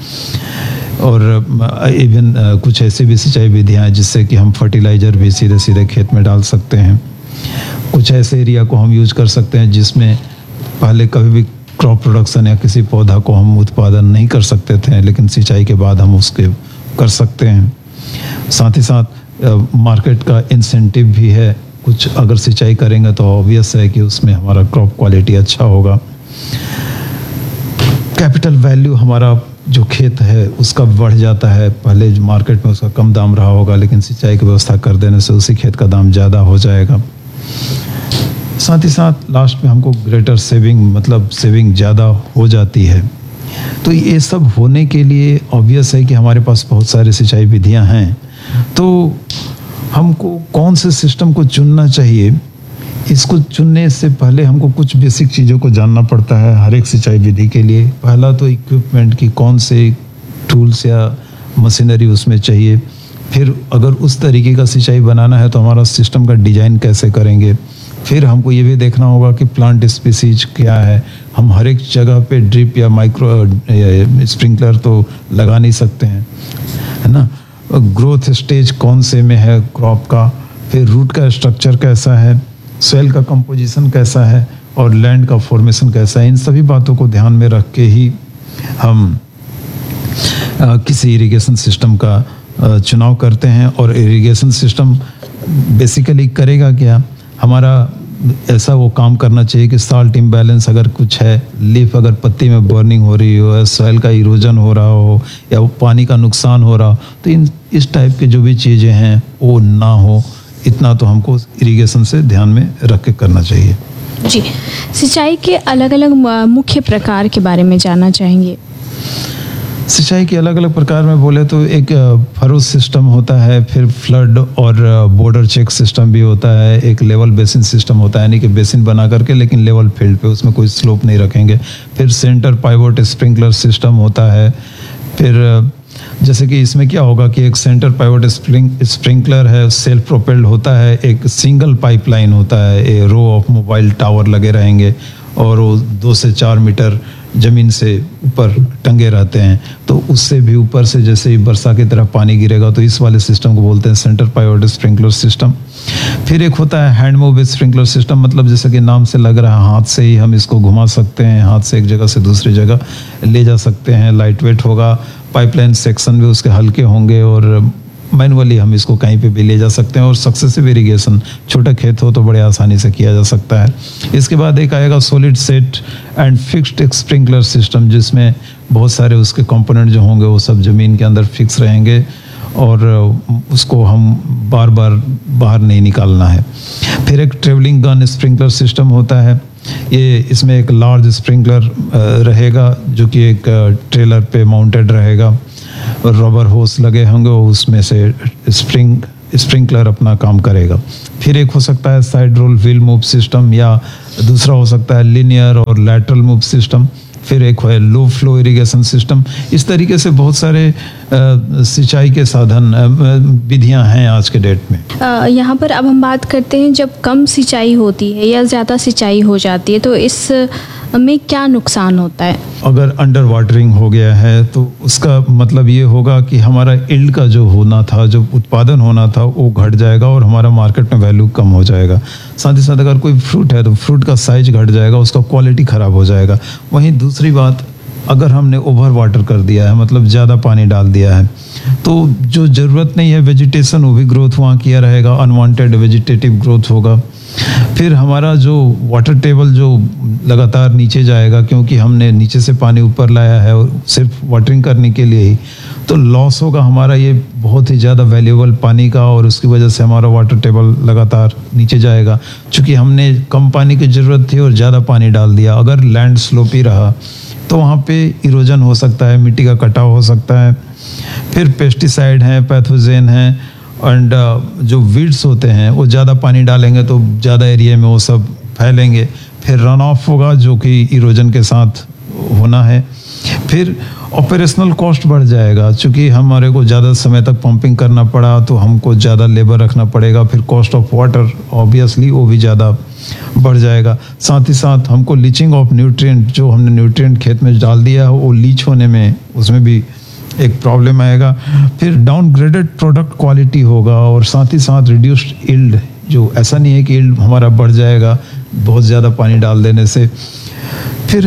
[SPEAKER 13] और इवन कुछ ऐसी भी सिंचाई विधियाँ हैं जिससे कि हम फर्टिलाइज़र भी सीधे सीधे खेत में डाल सकते हैं। कुछ ऐसे एरिया को हम यूज कर सकते हैं जिसमें पहले कभी भी क्रॉप प्रोडक्शन या किसी पौधा को हम उत्पादन नहीं कर सकते थे, लेकिन सिंचाई के बाद हम उसके कर सकते हैं। साथ ही साथ मार्केट का इंसेंटिव भी है, कुछ अगर सिंचाई करेंगे तो ऑब्वियस है कि उसमें हमारा क्रॉप क्वालिटी अच्छा होगा। कैपिटल वैल्यू हमारा जो खेत है उसका बढ़ जाता है। पहले जो मार्केट में उसका कम दाम रहा होगा, लेकिन सिंचाई की व्यवस्था कर देने से उसी खेत का दाम ज़्यादा हो जाएगा। साथ ही साथ लास्ट में हमको ग्रेटर सेविंग, मतलब सेविंग ज़्यादा हो जाती है। तो ये सब होने के लिए ऑब्वियस है कि हमारे पास बहुत सारी सिंचाई विधियां हैं। तो हमको कौन से सिस्टम को चुनना चाहिए, इसको चुनने से पहले हमको कुछ बेसिक चीज़ों को जानना पड़ता है हर एक सिंचाई विधि के लिए। पहला तो इक्विपमेंट की कौन से टूल्स या मशीनरी उसमें चाहिए। फिर अगर उस तरीके का सिंचाई बनाना है तो हमारा सिस्टम का डिज़ाइन कैसे करेंगे। फिर हमको ये भी देखना होगा कि प्लांट स्पीसीज क्या है। हम हर एक जगह पे ड्रिप या माइक्रो स्प्रिंकलर तो लगा नहीं सकते हैं, है ना। ग्रोथ स्टेज कौन से में है क्रॉप का, फिर रूट का स्ट्रक्चर कैसा है, सॉइल का कंपोजिशन कैसा है और लैंड का फॉर्मेशन कैसा है। इन सभी बातों को ध्यान में रख के ही हम आ, किसी इरिगेशन सिस्टम का आ, चुनाव करते हैं। और इरिगेशन सिस्टम बेसिकली करेगा क्या, हमारा ऐसा वो काम करना चाहिए कि साल्ट इम्बैलेंस अगर कुछ है, लीफ अगर पत्ती में बर्निंग हो रही हो, या सॉइल का इरोजन हो रहा हो, या वो पानी का नुकसान हो रहा हो, तो इन इस टाइप के जो भी चीज़ें हैं वो ना हो। इतना तो हमको इरिगेशन से ध्यान में रख के करना चाहिए।
[SPEAKER 2] जी, सिंचाई के अलग अलग मुख्य प्रकार के बारे में जानना चाहेंगे।
[SPEAKER 13] सिंचाई के अलग अलग प्रकार में बोले तो एक फरो सिस्टम होता है, फिर फ्लड और बॉर्डर चेक सिस्टम भी होता है, एक लेवल बेसिन सिस्टम होता है, यानी कि बेसिन बना करके लेकिन लेवल फील्ड पे, उसमें कोई स्लोप नहीं रखेंगे। फिर सेंटर पाइवोट स्प्रिंकलर सिस्टम होता है। फिर जैसे कि इसमें क्या होगा कि एक सेंटर पाइवोट स्प्रिंग स्प्रिंकलर है, सेल्फ प्रोपेल्ड होता है, एक सिंगल पाइपलाइन होता है, ए रो ऑफ मोबाइल टावर लगे रहेंगे और वो दो से चार मीटर ज़मीन से ऊपर टंगे रहते हैं। तो उससे भी ऊपर से जैसे ही वर्षा की तरह पानी गिरेगा तो इस वाले सिस्टम को बोलते हैं सेंटर पाइवोट स्प्रिंकलर सिस्टम। फिर एक होता है हैंड मूव स्प्रिंकलर सिस्टम, मतलब जैसे कि नाम से लग रहा है हाथ से ही हम इसको घुमा सकते हैं, हाथ से एक जगह से दूसरी जगह ले जा सकते हैं। लाइट वेट होगा, पाइपलाइन सेक्शन भी उसके हल्के होंगे और मैनुअली हम इसको कहीं पे भी ले जा सकते हैं। और सक्सेसिव इरिगेशन, छोटा खेत हो तो बड़े आसानी से किया जा सकता है। इसके बाद एक आएगा solid set and fixed sprinkler system, जिसमें बहुत सारे उसके कंपोनेंट जो होंगे वो सब ज़मीन के अंदर फिक्स रहेंगे और उसको हम बार बार बाहर नहीं निकालना है। फिर एक ट्रेवलिंग गन स्प्रिंकलर सिस्टम होता है। ये इसमें एक लार्ज स्प्रिंकलर रहेगा जो कि एक ट्रेलर पे माउंटेड रहेगा और रबर होस लगे होंगे, उसमें से स्प्रिंग स्प्रिंकलर अपना काम करेगा। फिर एक हो सकता है side role wheel move system, या दूसरा हो सकता है लिनियर और लैटरल मूव सिस्टम। फिर एक है लो फ्लो इरिगेशन सिस्टम। इस तरीके से बहुत सारे सिंचाई के साधन विधियां हैं आज के डेट में।
[SPEAKER 2] यहाँ पर अब हम बात करते हैं जब कम सिंचाई होती है या ज़्यादा सिंचाई हो जाती है तो इस में क्या नुकसान होता है?
[SPEAKER 13] अगर अंडर वाटरिंग हो गया है तो उसका मतलब ये होगा कि हमारा इल्ड का जो होना था, जो उत्पादन होना था, वो घट जाएगा और हमारा मार्केट में वैल्यू कम हो जाएगा। साथ ही साथ अगर कोई फ्रूट है तो फ्रूट का साइज घट जाएगा, उसका क्वालिटी ख़राब हो जाएगा। वहीं दूसरी बात, अगर हमने ओवर वाटर कर दिया है, मतलब ज़्यादा पानी डाल दिया है, तो जो ज़रूरत नहीं है वेजिटेशन, वो भी ग्रोथ वहाँ किया रहेगा, अनवांटेड वेजिटेटिव ग्रोथ होगा। फिर हमारा जो वाटर टेबल जो लगातार नीचे जाएगा, क्योंकि हमने नीचे से पानी ऊपर लाया है और सिर्फ वाटरिंग करने के लिए ही, तो लॉस होगा हमारा ये बहुत ही ज़्यादा वैल्यूएबल पानी का, और उसकी वजह से हमारा वाटर टेबल लगातार नीचे जाएगा। चूँकि हमने कम पानी की ज़रूरत थी और ज़्यादा पानी डाल दिया। अगर लैंड स्लोपी रहा तो वहाँ पे इरोजन हो सकता है, मिट्टी का कटाव हो सकता है। फिर पेस्टिसाइड हैं, पैथोजेन हैं, एंड जो वीड्स होते हैं वो ज़्यादा पानी डालेंगे तो ज़्यादा एरिया में वो सब फैलेंगे। फिर रन ऑफ होगा जो कि इरोजन के साथ होना है। फिर ऑपरेशनल कॉस्ट बढ़ जाएगा, चूँकि हमारे को ज़्यादा समय तक पंपिंग करना पड़ा तो हमको ज़्यादा लेबर रखना पड़ेगा। फिर कॉस्ट ऑफ वाटर ऑब्वियसली वो भी ज़्यादा बढ़ जाएगा। साथ ही साथ हमको लीचिंग ऑफ न्यूट्रिएंट, जो हमने न्यूट्रिएंट खेत में डाल दिया है वो लीच होने में, उसमें भी एक प्रॉब्लम आएगा। फिर डाउनग्रेडेड प्रोडक्ट क्वालिटी होगा, और साथ ही साथ रिड्यूस्ड यील्ड, जो ऐसा नहीं है कि यील्ड हमारा बढ़ जाएगा बहुत ज़्यादा पानी डाल देने से। फिर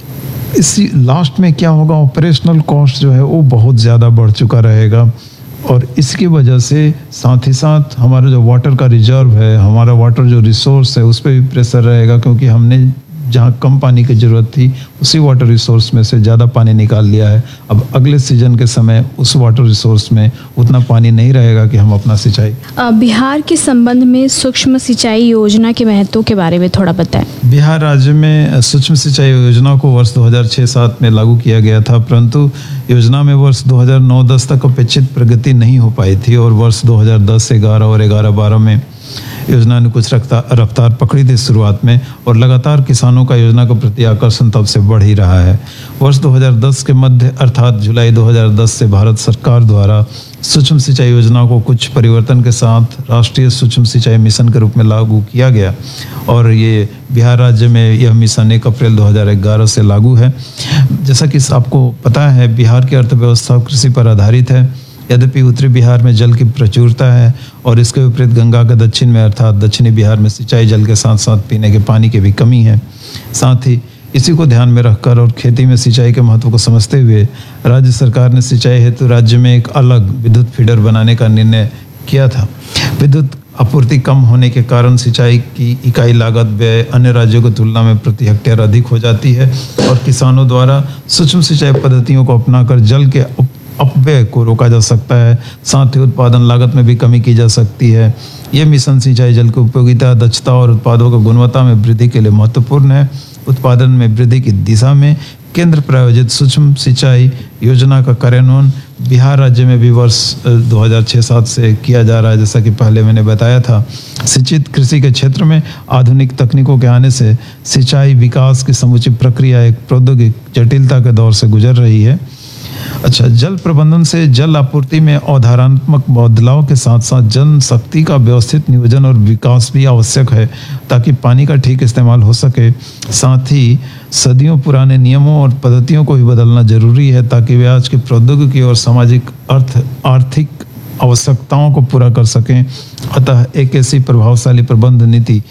[SPEAKER 13] इसी लास्ट में क्या होगा, ऑपरेशनल कॉस्ट जो है वो बहुत ज़्यादा बढ़ चुका रहेगा, और इसकी वजह से साथ ही साथ हमारा जो वाटर का रिजर्व है, हमारा वाटर जो रिसोर्स है, उस पर भी प्रेशर रहेगा, क्योंकि हमने जहाँ कम पानी की ज़रूरत थी उसी वाटर रिसोर्स में से ज़्यादा पानी निकाल लिया है। अब अगले सीजन के समय उस वाटर रिसोर्स में उतना पानी नहीं रहेगा कि हम अपना सिंचाई।
[SPEAKER 2] बिहार के संबंध में सूक्ष्म सिंचाई योजना के महत्व के बारे में थोड़ा बताएं।
[SPEAKER 13] बिहार राज्य में सूक्ष्म सिंचाई योजना को वर्ष दो हज़ार छह सात में लागू किया गया था, परंतु योजना में वर्ष दो हज़ार नौ दस तक अपेक्षित प्रगति नहीं हो पाई थी, और वर्ष दो हज़ार दस ग्यारह और ग्यारह बारह में योजना ने कुछ रफ्तार रफ्तार पकड़ी थी शुरुआत में, और लगातार किसानों का योजना के प्रति आकर्षण तब से बढ़ ही रहा है। वर्ष दो हज़ार दस के मध्य अर्थात जुलाई दो हज़ार दस से भारत सरकार द्वारा सूक्ष्म सिंचाई योजना को कुछ परिवर्तन के साथ राष्ट्रीय सूक्ष्म सिंचाई मिशन के रूप में लागू किया गया, और ये बिहार राज्य में यह मिशन एक अप्रैल दो हज़ार ग्यारह से लागू है। जैसा कि आपको पता है, बिहार की अर्थव्यवस्था कृषि पर आधारित है। यद्यपि उत्तरी बिहार में जल की प्रचुरता है, और इसके विपरीत गंगा के दक्षिण में अर्थात दक्षिणी बिहार में सिंचाई जल के साथ साथ पीने के पानी की भी कमी है। साथ ही इसी को ध्यान में रखकर और खेती में सिंचाई के महत्व को समझते हुए राज्य सरकार ने सिंचाई हेतु राज्य में एक अलग विद्युत फीडर बनाने का निर्णय किया था। विद्युत आपूर्ति कम होने के कारण सिंचाई की इकाई लागत व्यय अन्य राज्यों की तुलना में प्रति हेक्टेयर अधिक हो जाती है, और किसानों द्वारा सूक्ष्म सिंचाई पद्धतियों को अपनाकर जल के अपव्यय को रोका जा सकता है। साथ ही उत्पादन लागत में भी कमी की जा सकती है। यह मिशन सिंचाई जल की उपयोगिता, दक्षता और उत्पादों की गुणवत्ता में वृद्धि के लिए महत्वपूर्ण है। उत्पादन में वृद्धि की दिशा में केंद्र प्रायोजित सूक्ष्म सिंचाई योजना का कार्यान्वयन बिहार राज्य में भी वर्ष दो हज़ार छह सात से किया जा रहा है। जैसा कि पहले मैंने बताया था, सिंचित कृषि के क्षेत्र में आधुनिक तकनीकों के आने से सिंचाई विकास की समुची प्रक्रिया एक प्रौद्योगिक जटिलता के दौर से गुजर रही है। अच्छा, जल प्रबंधन से जल आपूर्ति में अवधारणात्मक बदलाव के साथ साथ जन शक्ति का व्यवस्थित नियोजन और विकास भी आवश्यक है, ताकि पानी का ठीक इस्तेमाल हो सके। साथ ही सदियों पुराने नियमों और पद्धतियों को भी बदलना जरूरी है, ताकि वे आज की प्रौद्योगिकी और सामाजिक अर्थ आर्थिक आवश्यकताओं को पूरा कर सकें। अतः एक ऐसी प्रभावशाली प्रबंध नीति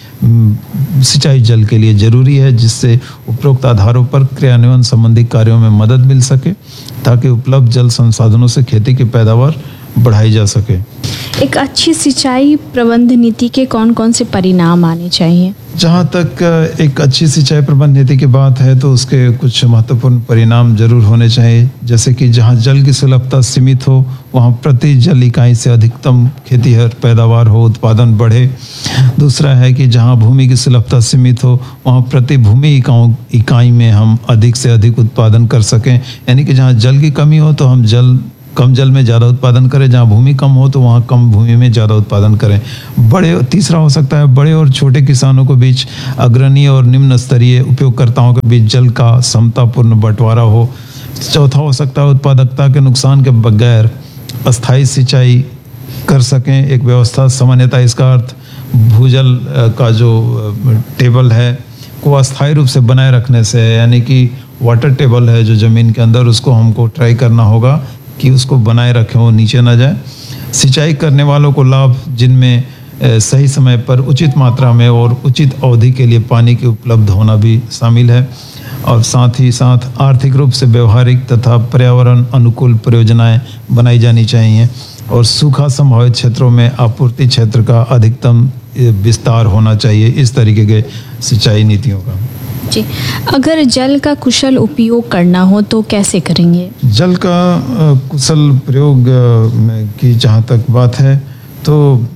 [SPEAKER 13] सिंचाई जल के लिए जरूरी है, जिससे उपरोक्त आधारों पर क्रियान्वयन संबंधी कार्यों में मदद मिल सके, ताकि उपलब्ध जल संसाधनों से खेती की पैदावार बढ़ाई जा सके।
[SPEAKER 2] एक अच्छी सिंचाई प्रबंध नीति के कौन कौन से परिणाम आने चाहिए?
[SPEAKER 13] जहाँ तक एक अच्छी सिंचाई प्रबंध नीति की बात है तो उसके कुछ महत्वपूर्ण परिणाम जरूर होने चाहिए, जैसे कि जहाँ जल की सुलभता सीमित हो वहाँ प्रति जल इकाई से अधिकतम खेतीहर पैदावार हो, उत्पादन बढ़े। दूसरा है कि जहाँ भूमि की सुलभता सीमित हो वहाँ प्रति भूमि इकाओं इकाई में हम अधिक से अधिक उत्पादन कर सकें, यानी कि जहाँ जल की कमी हो तो हम जल कम जल में ज़्यादा उत्पादन करें, जहाँ भूमि कम हो तो वहाँ कम भूमि में ज़्यादा उत्पादन करें। बड़े तीसरा हो सकता है बड़े और छोटे किसानों के बीच, अग्रणी और निम्न स्तरीय उपयोगकर्ताओं के बीच जल का समतापूर्ण बंटवारा हो। चौथा हो सकता है उत्पादकता के नुकसान के बगैर अस्थायी सिंचाई कर सकें एक व्यवस्था। सामान्यतः इसका अर्थ भूजल का जो टेबल है को अस्थायी रूप से बनाए रखने से, यानी कि वाटर टेबल है जो ज़मीन के अंदर, उसको हमको ट्राई करना होगा कि उसको बनाए रखें, वो नीचे ना जाए। सिंचाई करने वालों को लाभ, जिनमें सही समय पर उचित मात्रा में और उचित अवधि के लिए पानी की उपलब्ध होना भी शामिल है। और साथ ही साथ आर्थिक रूप से व्यवहारिक तथा पर्यावरण अनुकूल परियोजनाएं बनाई जानी चाहिए और सूखा संभावित क्षेत्रों में आपूर्ति क्षेत्र का अधिकतम विस्तार होना चाहिए, इस तरीके के सिंचाई नीतियों का।
[SPEAKER 2] जी, अगर जल का कुशल उपयोग करना हो तो कैसे करेंगे? जल
[SPEAKER 13] का कुशल प्रयोग की जहाँ तक बात है तो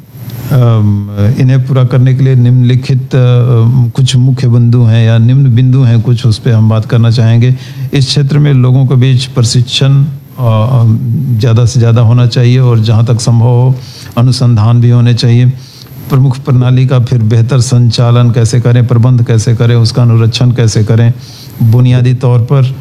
[SPEAKER 13] इन्हें पूरा करने के लिए निम्नलिखित कुछ मुख्य बिंदु हैं या निम्न बिंदु हैं कुछ, उस पर हम बात करना चाहेंगे। इस क्षेत्र में लोगों के बीच प्रशिक्षण ज़्यादा से ज़्यादा होना चाहिए और जहाँ तक संभव हो अनुसंधान भी होने चाहिए। प्रमुख प्रणाली का फिर बेहतर संचालन कैसे करें, प्रबंध कैसे करें, उसका अनुरक्षण कैसे करें। बुनियादी तौर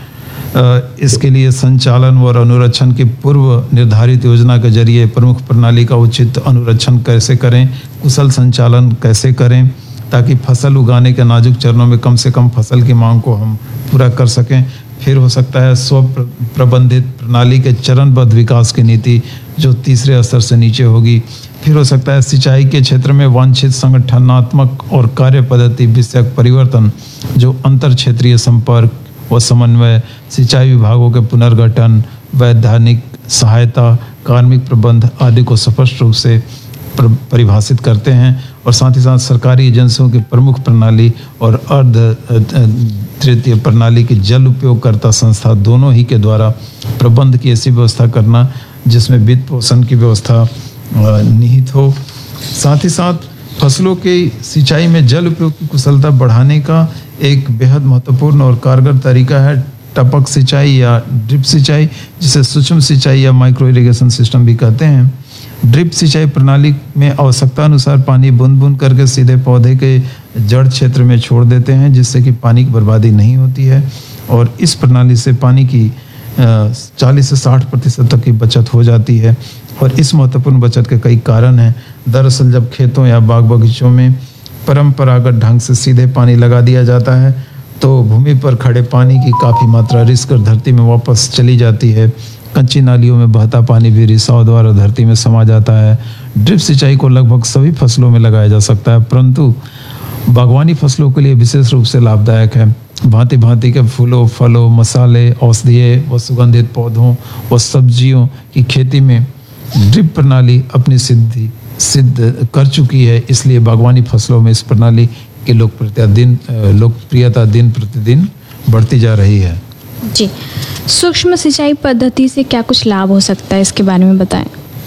[SPEAKER 13] पर इसके लिए संचालन और अनुरक्षण की पूर्व निर्धारित योजना के जरिए प्रमुख प्रणाली का उचित अनुरक्षण कैसे करें, कुशल संचालन कैसे करें ताकि फसल उगाने के नाजुक चरणों में कम से कम फसल की मांग को हम पूरा कर सकें। फिर हो सकता है स्व प्रबंधित प्रणाली के चरणबद्ध विकास की नीति जो तीसरे स्तर से नीचे होगी। फिर हो सकता है सिंचाई के क्षेत्र में वांछित संगठनात्मक और कार्य पद्धति विषयक परिवर्तन जो अंतर क्षेत्रीय संपर्क व समन्वय, सिंचाई विभागों के पुनर्गठन, वैधानिक सहायता, कार्मिक प्रबंध आदि को स्पष्ट रूप से परिभाषित करते हैं और साथ ही साथ सरकारी एजेंसियों की प्रमुख प्रणाली और अर्ध तृतीय प्रणाली की जल उपयोगकर्ता संस्था दोनों ही के द्वारा प्रबंध की ऐसी व्यवस्था करना जिसमें वित्त पोषण की व्यवस्था निहित हो। साथ ही साथ फसलों की सिंचाई में जल उपयोग की कुशलता बढ़ाने का एक बेहद महत्वपूर्ण और कारगर तरीका है टपक सिंचाई या ड्रिप सिंचाई, जिसे सूक्ष्म सिंचाई या माइक्रो इरिगेशन सिस्टम भी कहते हैं। ड्रिप सिंचाई प्रणाली में आवश्यकता अनुसार पानी बूंद बूंद करके सीधे पौधे के जड़ क्षेत्र में छोड़ देते हैं, जिससे कि पानी की बर्बादी नहीं होती है और इस प्रणाली से पानी की चालीस से साठ प्रतिशत तक की बचत हो जाती है। और इस महत्वपूर्ण बचत के कई कारण हैं। दरअसल जब खेतों या बाग बगीचों में परंपरागत ढंग से सीधे पानी लगा दिया जाता है तो भूमि पर खड़े पानी की काफ़ी मात्रा रिस कर धरती में वापस चली जाती है। कच्ची नालियों में बहता पानी भी रिसाव द्वारा धरती में समा जाता है। ड्रिप सिंचाई को लगभग सभी फसलों में लगाया जा सकता है, परंतु बागवानी फसलों के लिए विशेष रूप से लाभदायक है। भांति भांति के फूलों, फलों, मसाले, औषधीय व सुगंधित पौधों व सब्जियों की खेती में ड्रिप प्रणाली अपनी सिद्धि सिद्ध कर चुकी है, इसलिए बागवानी फसलों में इस प्रणाली की लोकप्रियता दिन लोकप्रियता दिन प्रतिदिन बढ़ती जा रही है।
[SPEAKER 2] जी, सूक्ष्म सिंचाई पद्धति से क्या कुछ लाभ हो सकता है, इसके बारे में बताएं।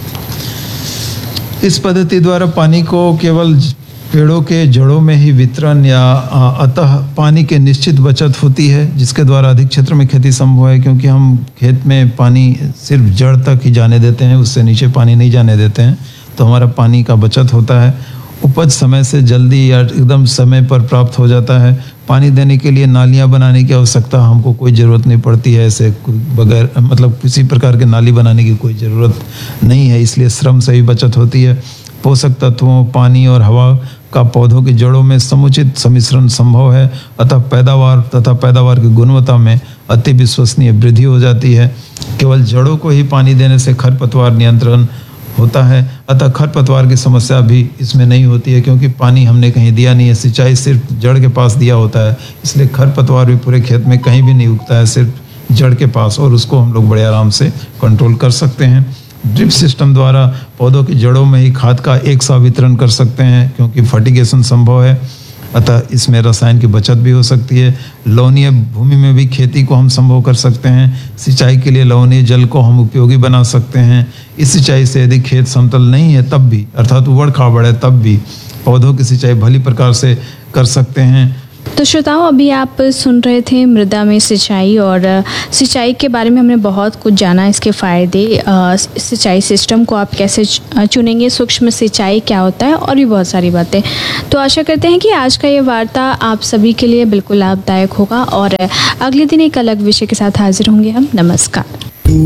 [SPEAKER 13] इस पद्धति द्वारा पानी को केवल पेड़ों के जड़ों में ही वितरण या अतः पानी के निश्चित बचत होती है, जिसके द्वारा अधिक क्षेत्र में खेती संभव है, क्योंकि हम खेत में पानी सिर्फ जड़ तक ही जाने देते हैं, उससे नीचे पानी नहीं जाने देते हैं, तो हमारा पानी का बचत होता है। उपज समय से जल्दी या एकदम समय पर प्राप्त हो जाता है। पानी देने के लिए नालियाँ बनाने की आवश्यकता हमको कोई ज़रूरत नहीं पड़ती है, ऐसे बगैर मतलब किसी प्रकार के नाली बनाने की कोई ज़रूरत नहीं है, इसलिए श्रम से भी बचत होती है। पोषक तत्वों, पानी और हवा का पौधों की जड़ों में समुचित सम्मिश्रण संभव है, अतः पैदावार तथा पैदावार की गुणवत्ता में अति विश्वसनीय वृद्धि हो जाती है। केवल जड़ों को ही पानी देने से खरपतवार नियंत्रण होता है, अतः खरपतवार की समस्या भी इसमें नहीं होती है, क्योंकि पानी हमने कहीं दिया नहीं है, सिंचाई सिर्फ जड़ के पास दिया होता है, इसलिए खरपतवार भी पूरे खेत में कहीं भी नहीं उगता है, सिर्फ जड़ के पास, और उसको हम लोग बड़े आराम से कंट्रोल कर सकते हैं। ड्रिप सिस्टम द्वारा पौधों की जड़ों में ही खाद का एक सा वितरण कर सकते हैं, क्योंकि फर्टिगेशन संभव है, अतः इसमें रसायन की बचत भी हो सकती है। लवणीय भूमि में भी खेती को हम संभव कर सकते हैं। सिंचाई के लिए लवणीय जल को हम उपयोगी बना सकते हैं। इस सिंचाई से यदि खेत समतल नहीं है तब भी, अर्थात उबड़ खाबड़ है तब भी, पौधों की सिंचाई भली प्रकार से कर सकते हैं।
[SPEAKER 2] तो श्रोताओं, अभी आप सुन रहे थे मृदा में सिंचाई, और सिंचाई के बारे में हमने बहुत कुछ जाना, इसके फ़ायदे, सिंचाई सिस्टम को आप कैसे चुनेंगे, सूक्ष्म सिंचाई क्या होता है, और भी बहुत सारी बातें। तो आशा करते हैं कि आज का ये वार्ता आप सभी के लिए बिल्कुल लाभदायक होगा, और अगले दिन एक अलग विषय के साथ हाजिर होंगे हम। नमस्कार।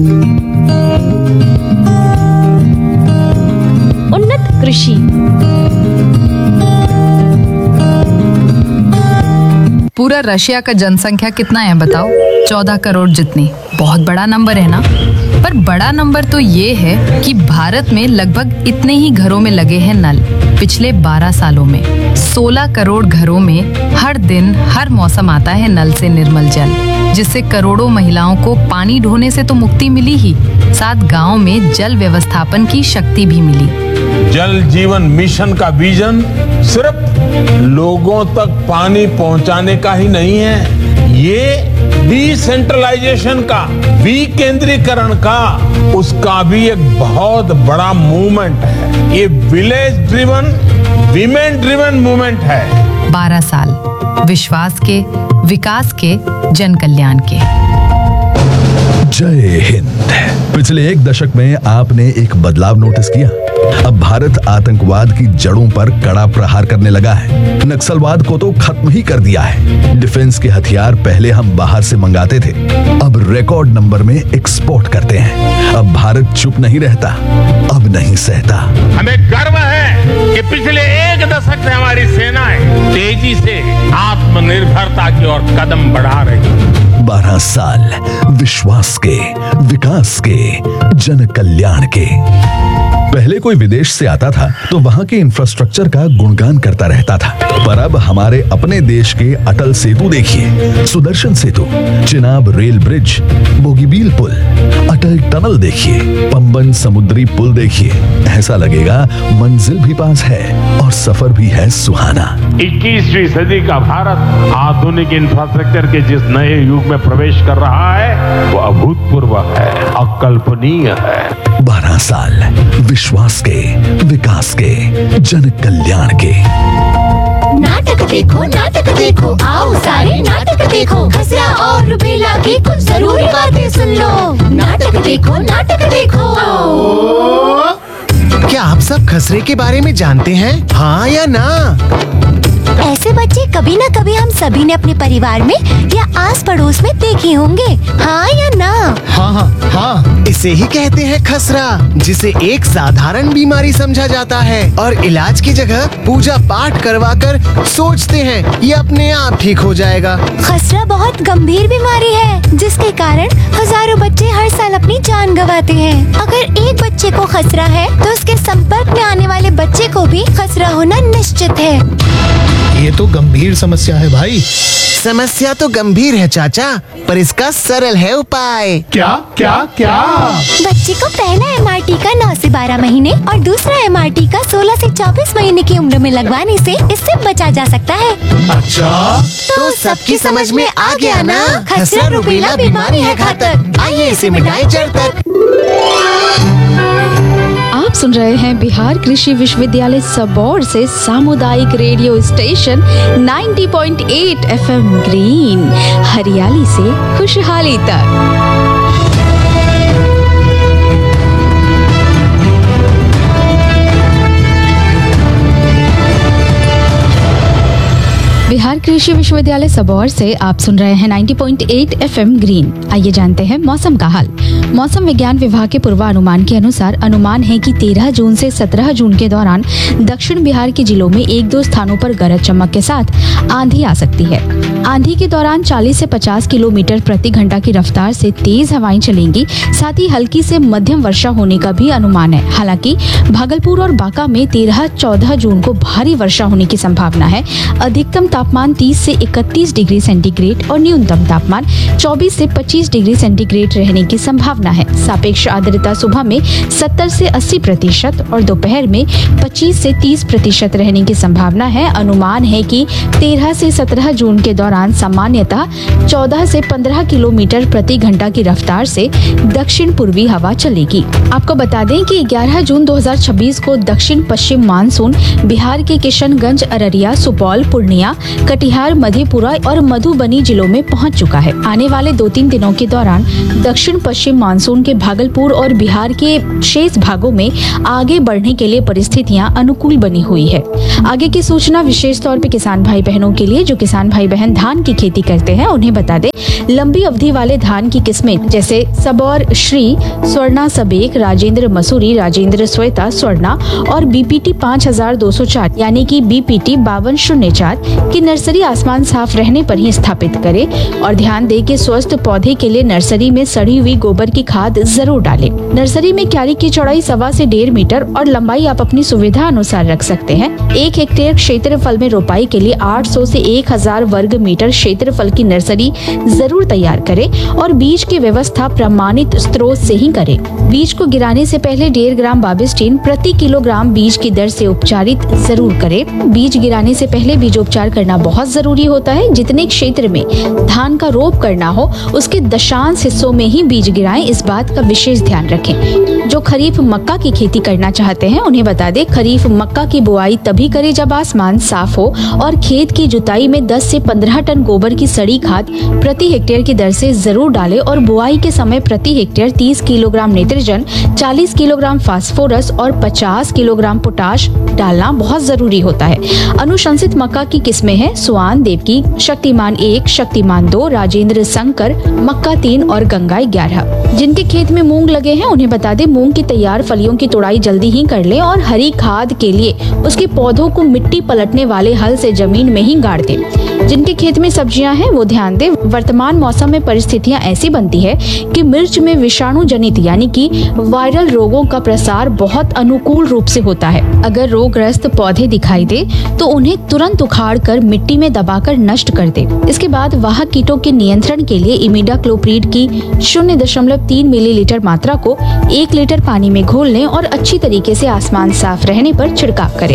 [SPEAKER 11] उन्नत कृषि।
[SPEAKER 14] पूरा रशिया का जनसंख्या कितना है बताओ? चौदह करोड़ जितनी। बहुत बड़ा नंबर है ना? पर बड़ा नंबर तो ये है कि भारत में लगभग इतने ही घरों में लगे हैं नल। पिछले बारह सालों में सोलह करोड़ घरों में हर दिन हर मौसम आता है नल से निर्मल जल, जिससे करोड़ों महिलाओं को पानी ढोने से तो मुक्ति मिली ही, साथ गांव में जल व्यवस्थापन की शक्ति भी मिली।
[SPEAKER 4] जल जीवन मिशन का विजन सिर्फ लोगों तक पानी पहुंचाने का ही नहीं है, ये डिसेंट्रलाइजेशन का, विकेंद्रीकरण का, उसका भी एक बहुत बड़ा मूवमेंट है। ये village driven, women driven movement है।
[SPEAKER 14] बारह साल विश्वास के, विकास के, जन कल्याण के।
[SPEAKER 3] जय हिंद। पिछले एक दशक में आपने एक बदलाव नोटिस किया? अब भारत आतंकवाद की जड़ों पर कड़ा प्रहार करने लगा है। नक्सलवाद को तो खत्म ही कर दिया है। डिफेंस के हथियार पहले हम बाहर से मंगाते थे, अब रिकॉर्ड नंबर में एक्सपोर्ट करते हैं। अब भारत चुप नहीं रहता, अब नहीं सहता।
[SPEAKER 4] हमें गर्व है कि पिछले एक दशक से हमारी सेनाएं तेजी से आत्मनिर्भरता की ओर कदम बढ़ा रही है।
[SPEAKER 3] बारह साल विश्वास के, विकास के, जन कल्याण के। पहले कोई विदेश से आता था तो वहाँ के इंफ्रास्ट्रक्चर का गुणगान करता रहता था, पर अब हमारे अपने देश के अटल सेतु देखिए, सुदर्शन सेतु, चिनाब रेल ब्रिज, बोगीबील पुल, अटल टनल देखिए, पंबन समुद्री पुल देखिए। ऐसा लगेगा मंजिल भी पास है और सफर भी है सुहाना।
[SPEAKER 4] इक्कीसवीं सदी का भारत आधुनिक इंफ्रास्ट्रक्चर के जिस नए युग में प्रवेश कर रहा है वो अभूतपूर्व है, अकल्पनीय है।
[SPEAKER 3] बारह साल विश्वास के, विकास के, जन कल्याण के।
[SPEAKER 7] नाटक देखो, नाटक देखो, आओ सारे नाटक देखो, खसरा और रुबेला की कुछ जरूरी बातें सुन लो। नाटक देखो, नाटक देखो।
[SPEAKER 8] क्या आप सब खसरे के बारे में जानते हैं? हाँ या ना?
[SPEAKER 7] ऐसे बच्चे कभी न कभी हम सभी ने अपने परिवार में या आस पड़ोस में देखे होंगे, हाँ या ना?
[SPEAKER 8] हाँ हाँ हाँ, इसे ही कहते हैं खसरा, जिसे एक साधारण बीमारी समझा जाता है और इलाज की जगह पूजा पाठ करवा कर सोचते हैं ये अपने आप ठीक हो जाएगा।
[SPEAKER 7] खसरा बहुत गंभीर बीमारी है, जिसके कारण हजारों बच्चे हर साल अपनी जान गंवाते हैं। अगर एक बच्चे को खसरा है तो उसके संपर्क में आने वाले बच्चे को भी खसरा होना निश्चित है।
[SPEAKER 8] ये तो गंभीर समस्या है भाई। समस्या तो गंभीर है चाचा, पर इसका सरल है उपाय। क्या क्या क्या?
[SPEAKER 7] बच्चे को पहला एम आर टी का नौ से बारह महीने और दूसरा एम आर टी का सोलह से चौबीस महीने की उम्र में लगवाने से इससे बचा जा सकता है।
[SPEAKER 8] अच्छा, तो सबकी समझ में आ गया ना? खसरा रुबेला बीमारी है घातक, आइए इसे मिटाएं जड़ तक।
[SPEAKER 11] आप सुन रहे हैं बिहार कृषि विश्वविद्यालय सबौर से सामुदायिक रेडियो स्टेशन नब्बे पॉइंट आठ एफएम ग्रीन, हरियाली से खुशहाली तक। बिहार कृषि विश्वविद्यालय सबौर से आप सुन रहे हैं नब्बे पॉइंट आठ एफएम ग्रीन। आइए जानते हैं मौसम का हाल। मौसम विज्ञान विभाग के पूर्वानुमान के अनुसार अनुमान है कि तेरह जून से सत्रह जून के दौरान दक्षिण बिहार के जिलों में एक दो स्थानों पर गरज चमक के साथ आंधी आ सकती है। आंधी के दौरान चालीस से पचास किलोमीटर प्रति घंटा की रफ्तार से तेज हवाएं चलेंगी, साथ ही हल्की से मध्यम वर्षा होने का भी अनुमान है। हालांकि भागलपुर और बांका में तेरह चौदह जून को भारी वर्षा होने की संभावना है। अधिकतम तापमान तापमान तीस से इकतीस डिग्री सेंटीग्रेड और न्यूनतम तापमान चौबीस से पच्चीस डिग्री सेंटीग्रेड रहने की संभावना है। सापेक्ष आर्द्रता सुबह में सत्तर से अस्सी प्रतिशत और दोपहर में पच्चीस से तीस प्रतिशत रहने की संभावना है। अनुमान है कि तेरह से सत्रह जून के दौरान सामान्यतः चौदह से पंद्रह किलोमीटर प्रति घंटा की रफ्तार से दक्षिण पूर्वी हवा चलेगी। आपको बता दें कि ग्यारह जून दो हज़ार छब्बीस को दक्षिण पश्चिम मानसून बिहार के किशनगंज, अररिया, सुपौल, पूर्णिया, कटिहार, मधेपुरा और मधुबनी जिलों में पहुंच चुका है। आने वाले दो तीन दिनों के दौरान दक्षिण पश्चिम मानसून के भागलपुर और बिहार के शेष भागों में आगे बढ़ने के लिए परिस्थितियां अनुकूल बनी हुई है। आगे की सूचना विशेष तौर पे किसान भाई बहनों के लिए जो किसान भाई बहन धान की खेती करते हैं, उन्हें बता दें लंबी अवधि वाले धान की किस्में जैसे सबौर श्री, स्वर्णा सबेक, राजेंद्र मसूरी, राजेंद्र श्वेता, स्वर्णा और बीपीटी पाँच हजार दो सौ चार यानी कि बीपीटी बावन शून्य चार की नर्सरी आसमान साफ रहने पर ही स्थापित करें और ध्यान दें कि स्वस्थ पौधे के लिए नर्सरी में सड़ी हुई गोबर की खाद जरूर डालें। नर्सरी में क्यारी की चौड़ाई सवा से डेढ़ मीटर और लंबाई आप अपनी सुविधा अनुसार रख सकते हैं। एक हेक्टेयर क्षेत्रफल में रोपाई के लिए आठ सौ से एक हज़ार वर्ग मीटर क्षेत्रफल की नर्सरी जरूर तैयार करें और बीज की व्यवस्था प्रमाणित स्रोत से ही करें। बीज को गिराने से पहले डेढ़ ग्राम बाबिस्टीन प्रति किलोग्राम बीज की दर से उपचारित जरूर करें। बीज गिराने से पहले बीजोपचार करना बहुत जरूरी होता है। जितने क्षेत्र में धान का रोप करना हो उसके दशांश हिस्सों में ही बीज गिराएं, इस बात का विशेष ध्यान रखें। जो खरीफ मक्का की खेती करना चाहते हैं उन्हें बता दें खरीफ मक्का की बुआई तभी करें जब आसमान साफ हो और खेत की जुताई में दस से पंद्रह टन गोबर की सड़ी खाद प्रति हेक्टेयर की दर से जरूर डालें और बुआई के समय प्रति हेक्टेयर तीस किलोग्राम नाइट्रोजन, चालीस किलोग्राम फास्फोरस और पचास किलोग्राम पोटाश डालना बहुत जरूरी होता है। अनुशंसित मक्का की किस्में हैं सुआन, देवकी, शक्तिमान एक, शक्तिमान दो, राजेंद्र शंकर, मक्का तीन और गंगा ग्यारह। जिनके खेत में मूंग लगे हैं उन्हें बता दें मूंग की तैयार फलियों की तोड़ाई जल्दी ही कर लें और हरी खाद के लिए उसके पौधों को मिट्टी पलटने वाले हल से जमीन में ही गाड़ दें। जिनके खेत में सब्जियां हैं वो ध्यान दें वर्तमान मौसम में परिस्थितियां ऐसी बनती है कि मिर्च में विषाणु जनित यानी कि वायरल रोगों का प्रसार बहुत अनुकूल रूप से होता है। अगर रोगग्रस्त पौधे दिखाई दे तो उन्हें तुरंत उखाड़ कर मिट्टी में दबाकर नष्ट कर दे। इसके बाद वाहक कीटों के नियंत्रण के लिए इमिडाक्लोप्रिड की शून्य दशमलव तीन मिलीलीटर मात्रा को एक लीटर पानी में घोल लें और अच्छी तरीके से आसमान साफ रहने पर छिड़काव करें।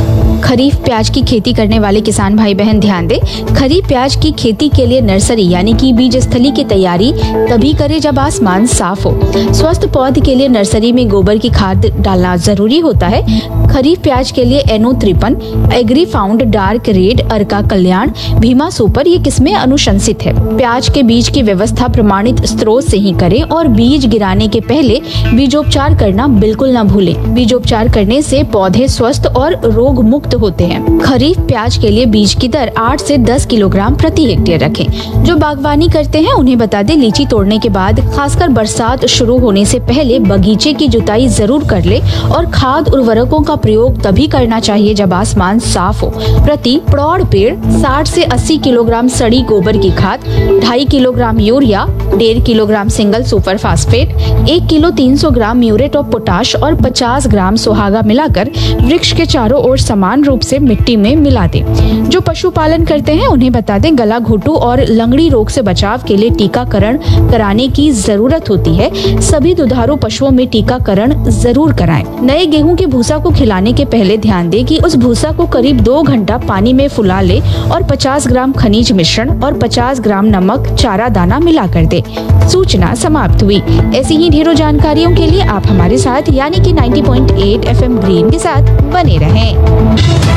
[SPEAKER 11] खरीफ प्याज की खेती करने वाले किसान भाई बहन ध्यान दें खरीफ प्याज की खेती के लिए नर्सरी यानी कि बीज स्थली की तैयारी तभी करें जब आसमान साफ हो। स्वस्थ पौध के लिए नर्सरी में गोबर की खाद डालना जरूरी होता है। खरीफ प्याज के लिए एनो त्रिपन, एग्री फाउंड, डार्क रेड, अर्का कल्याण, भीमा सुपर ये किस्में अनुशंसित है। प्याज के बीज की व्यवस्था प्रमाणित स्रोत से ही करें और बीज गिराने के पहले बीजोपचार करना बिल्कुल न भूलें। बीजोपचार करने से पौधे स्वस्थ और रोग मुक्त होते हैं। खरीफ प्याज के लिए बीज की दर आठ से दस किलोग्राम प्रति हेक्टेयर रखें। जो बागवानी करते हैं उन्हें बता दें लीची तोड़ने के बाद खासकर बरसात शुरू होने से पहले बगीचे की जुताई जरूर कर ले और खाद उर्वरकों का प्रयोग तभी करना चाहिए जब आसमान साफ हो। प्रति प्रौढ़ पेड़ साठ से अस्सी किलोग्राम सड़ी गोबर की खाद, ढाई किलोग्राम यूरिया, डेढ़ किलोग्राम सिंगल सुपर फास्फेट, एक किलो तीन सौ ग्राम म्यूरेट ऑफ पोटाश और पचास ग्राम सुहागा मिलाकर वृक्ष के चारों ओर समान रूप से मिट्टी में मिला दें। जो पशुपालन करते हैं उन्हें बता दें गला घोटू और लंगड़ी रोग से बचाव के लिए टीकाकरण कराने की जरूरत होती है। सभी दुधारू पशुओं में टीकाकरण जरूर कराएं। नए गेहूं के भूसा को खिलाने के पहले ध्यान दें कि उस भूसा को करीब दो घंटा पानी में फुला ले और पचास ग्राम खनिज मिश्रण और पचास ग्राम नमक चारा दाना मिला कर दे। सूचना समाप्त हुई। ऐसी ही ढेरों जानकारियों के लिए आप हमारे साथ यानी कि नब्बे पॉइंट आठ एफएम ग्रीन के साथ बने रहें।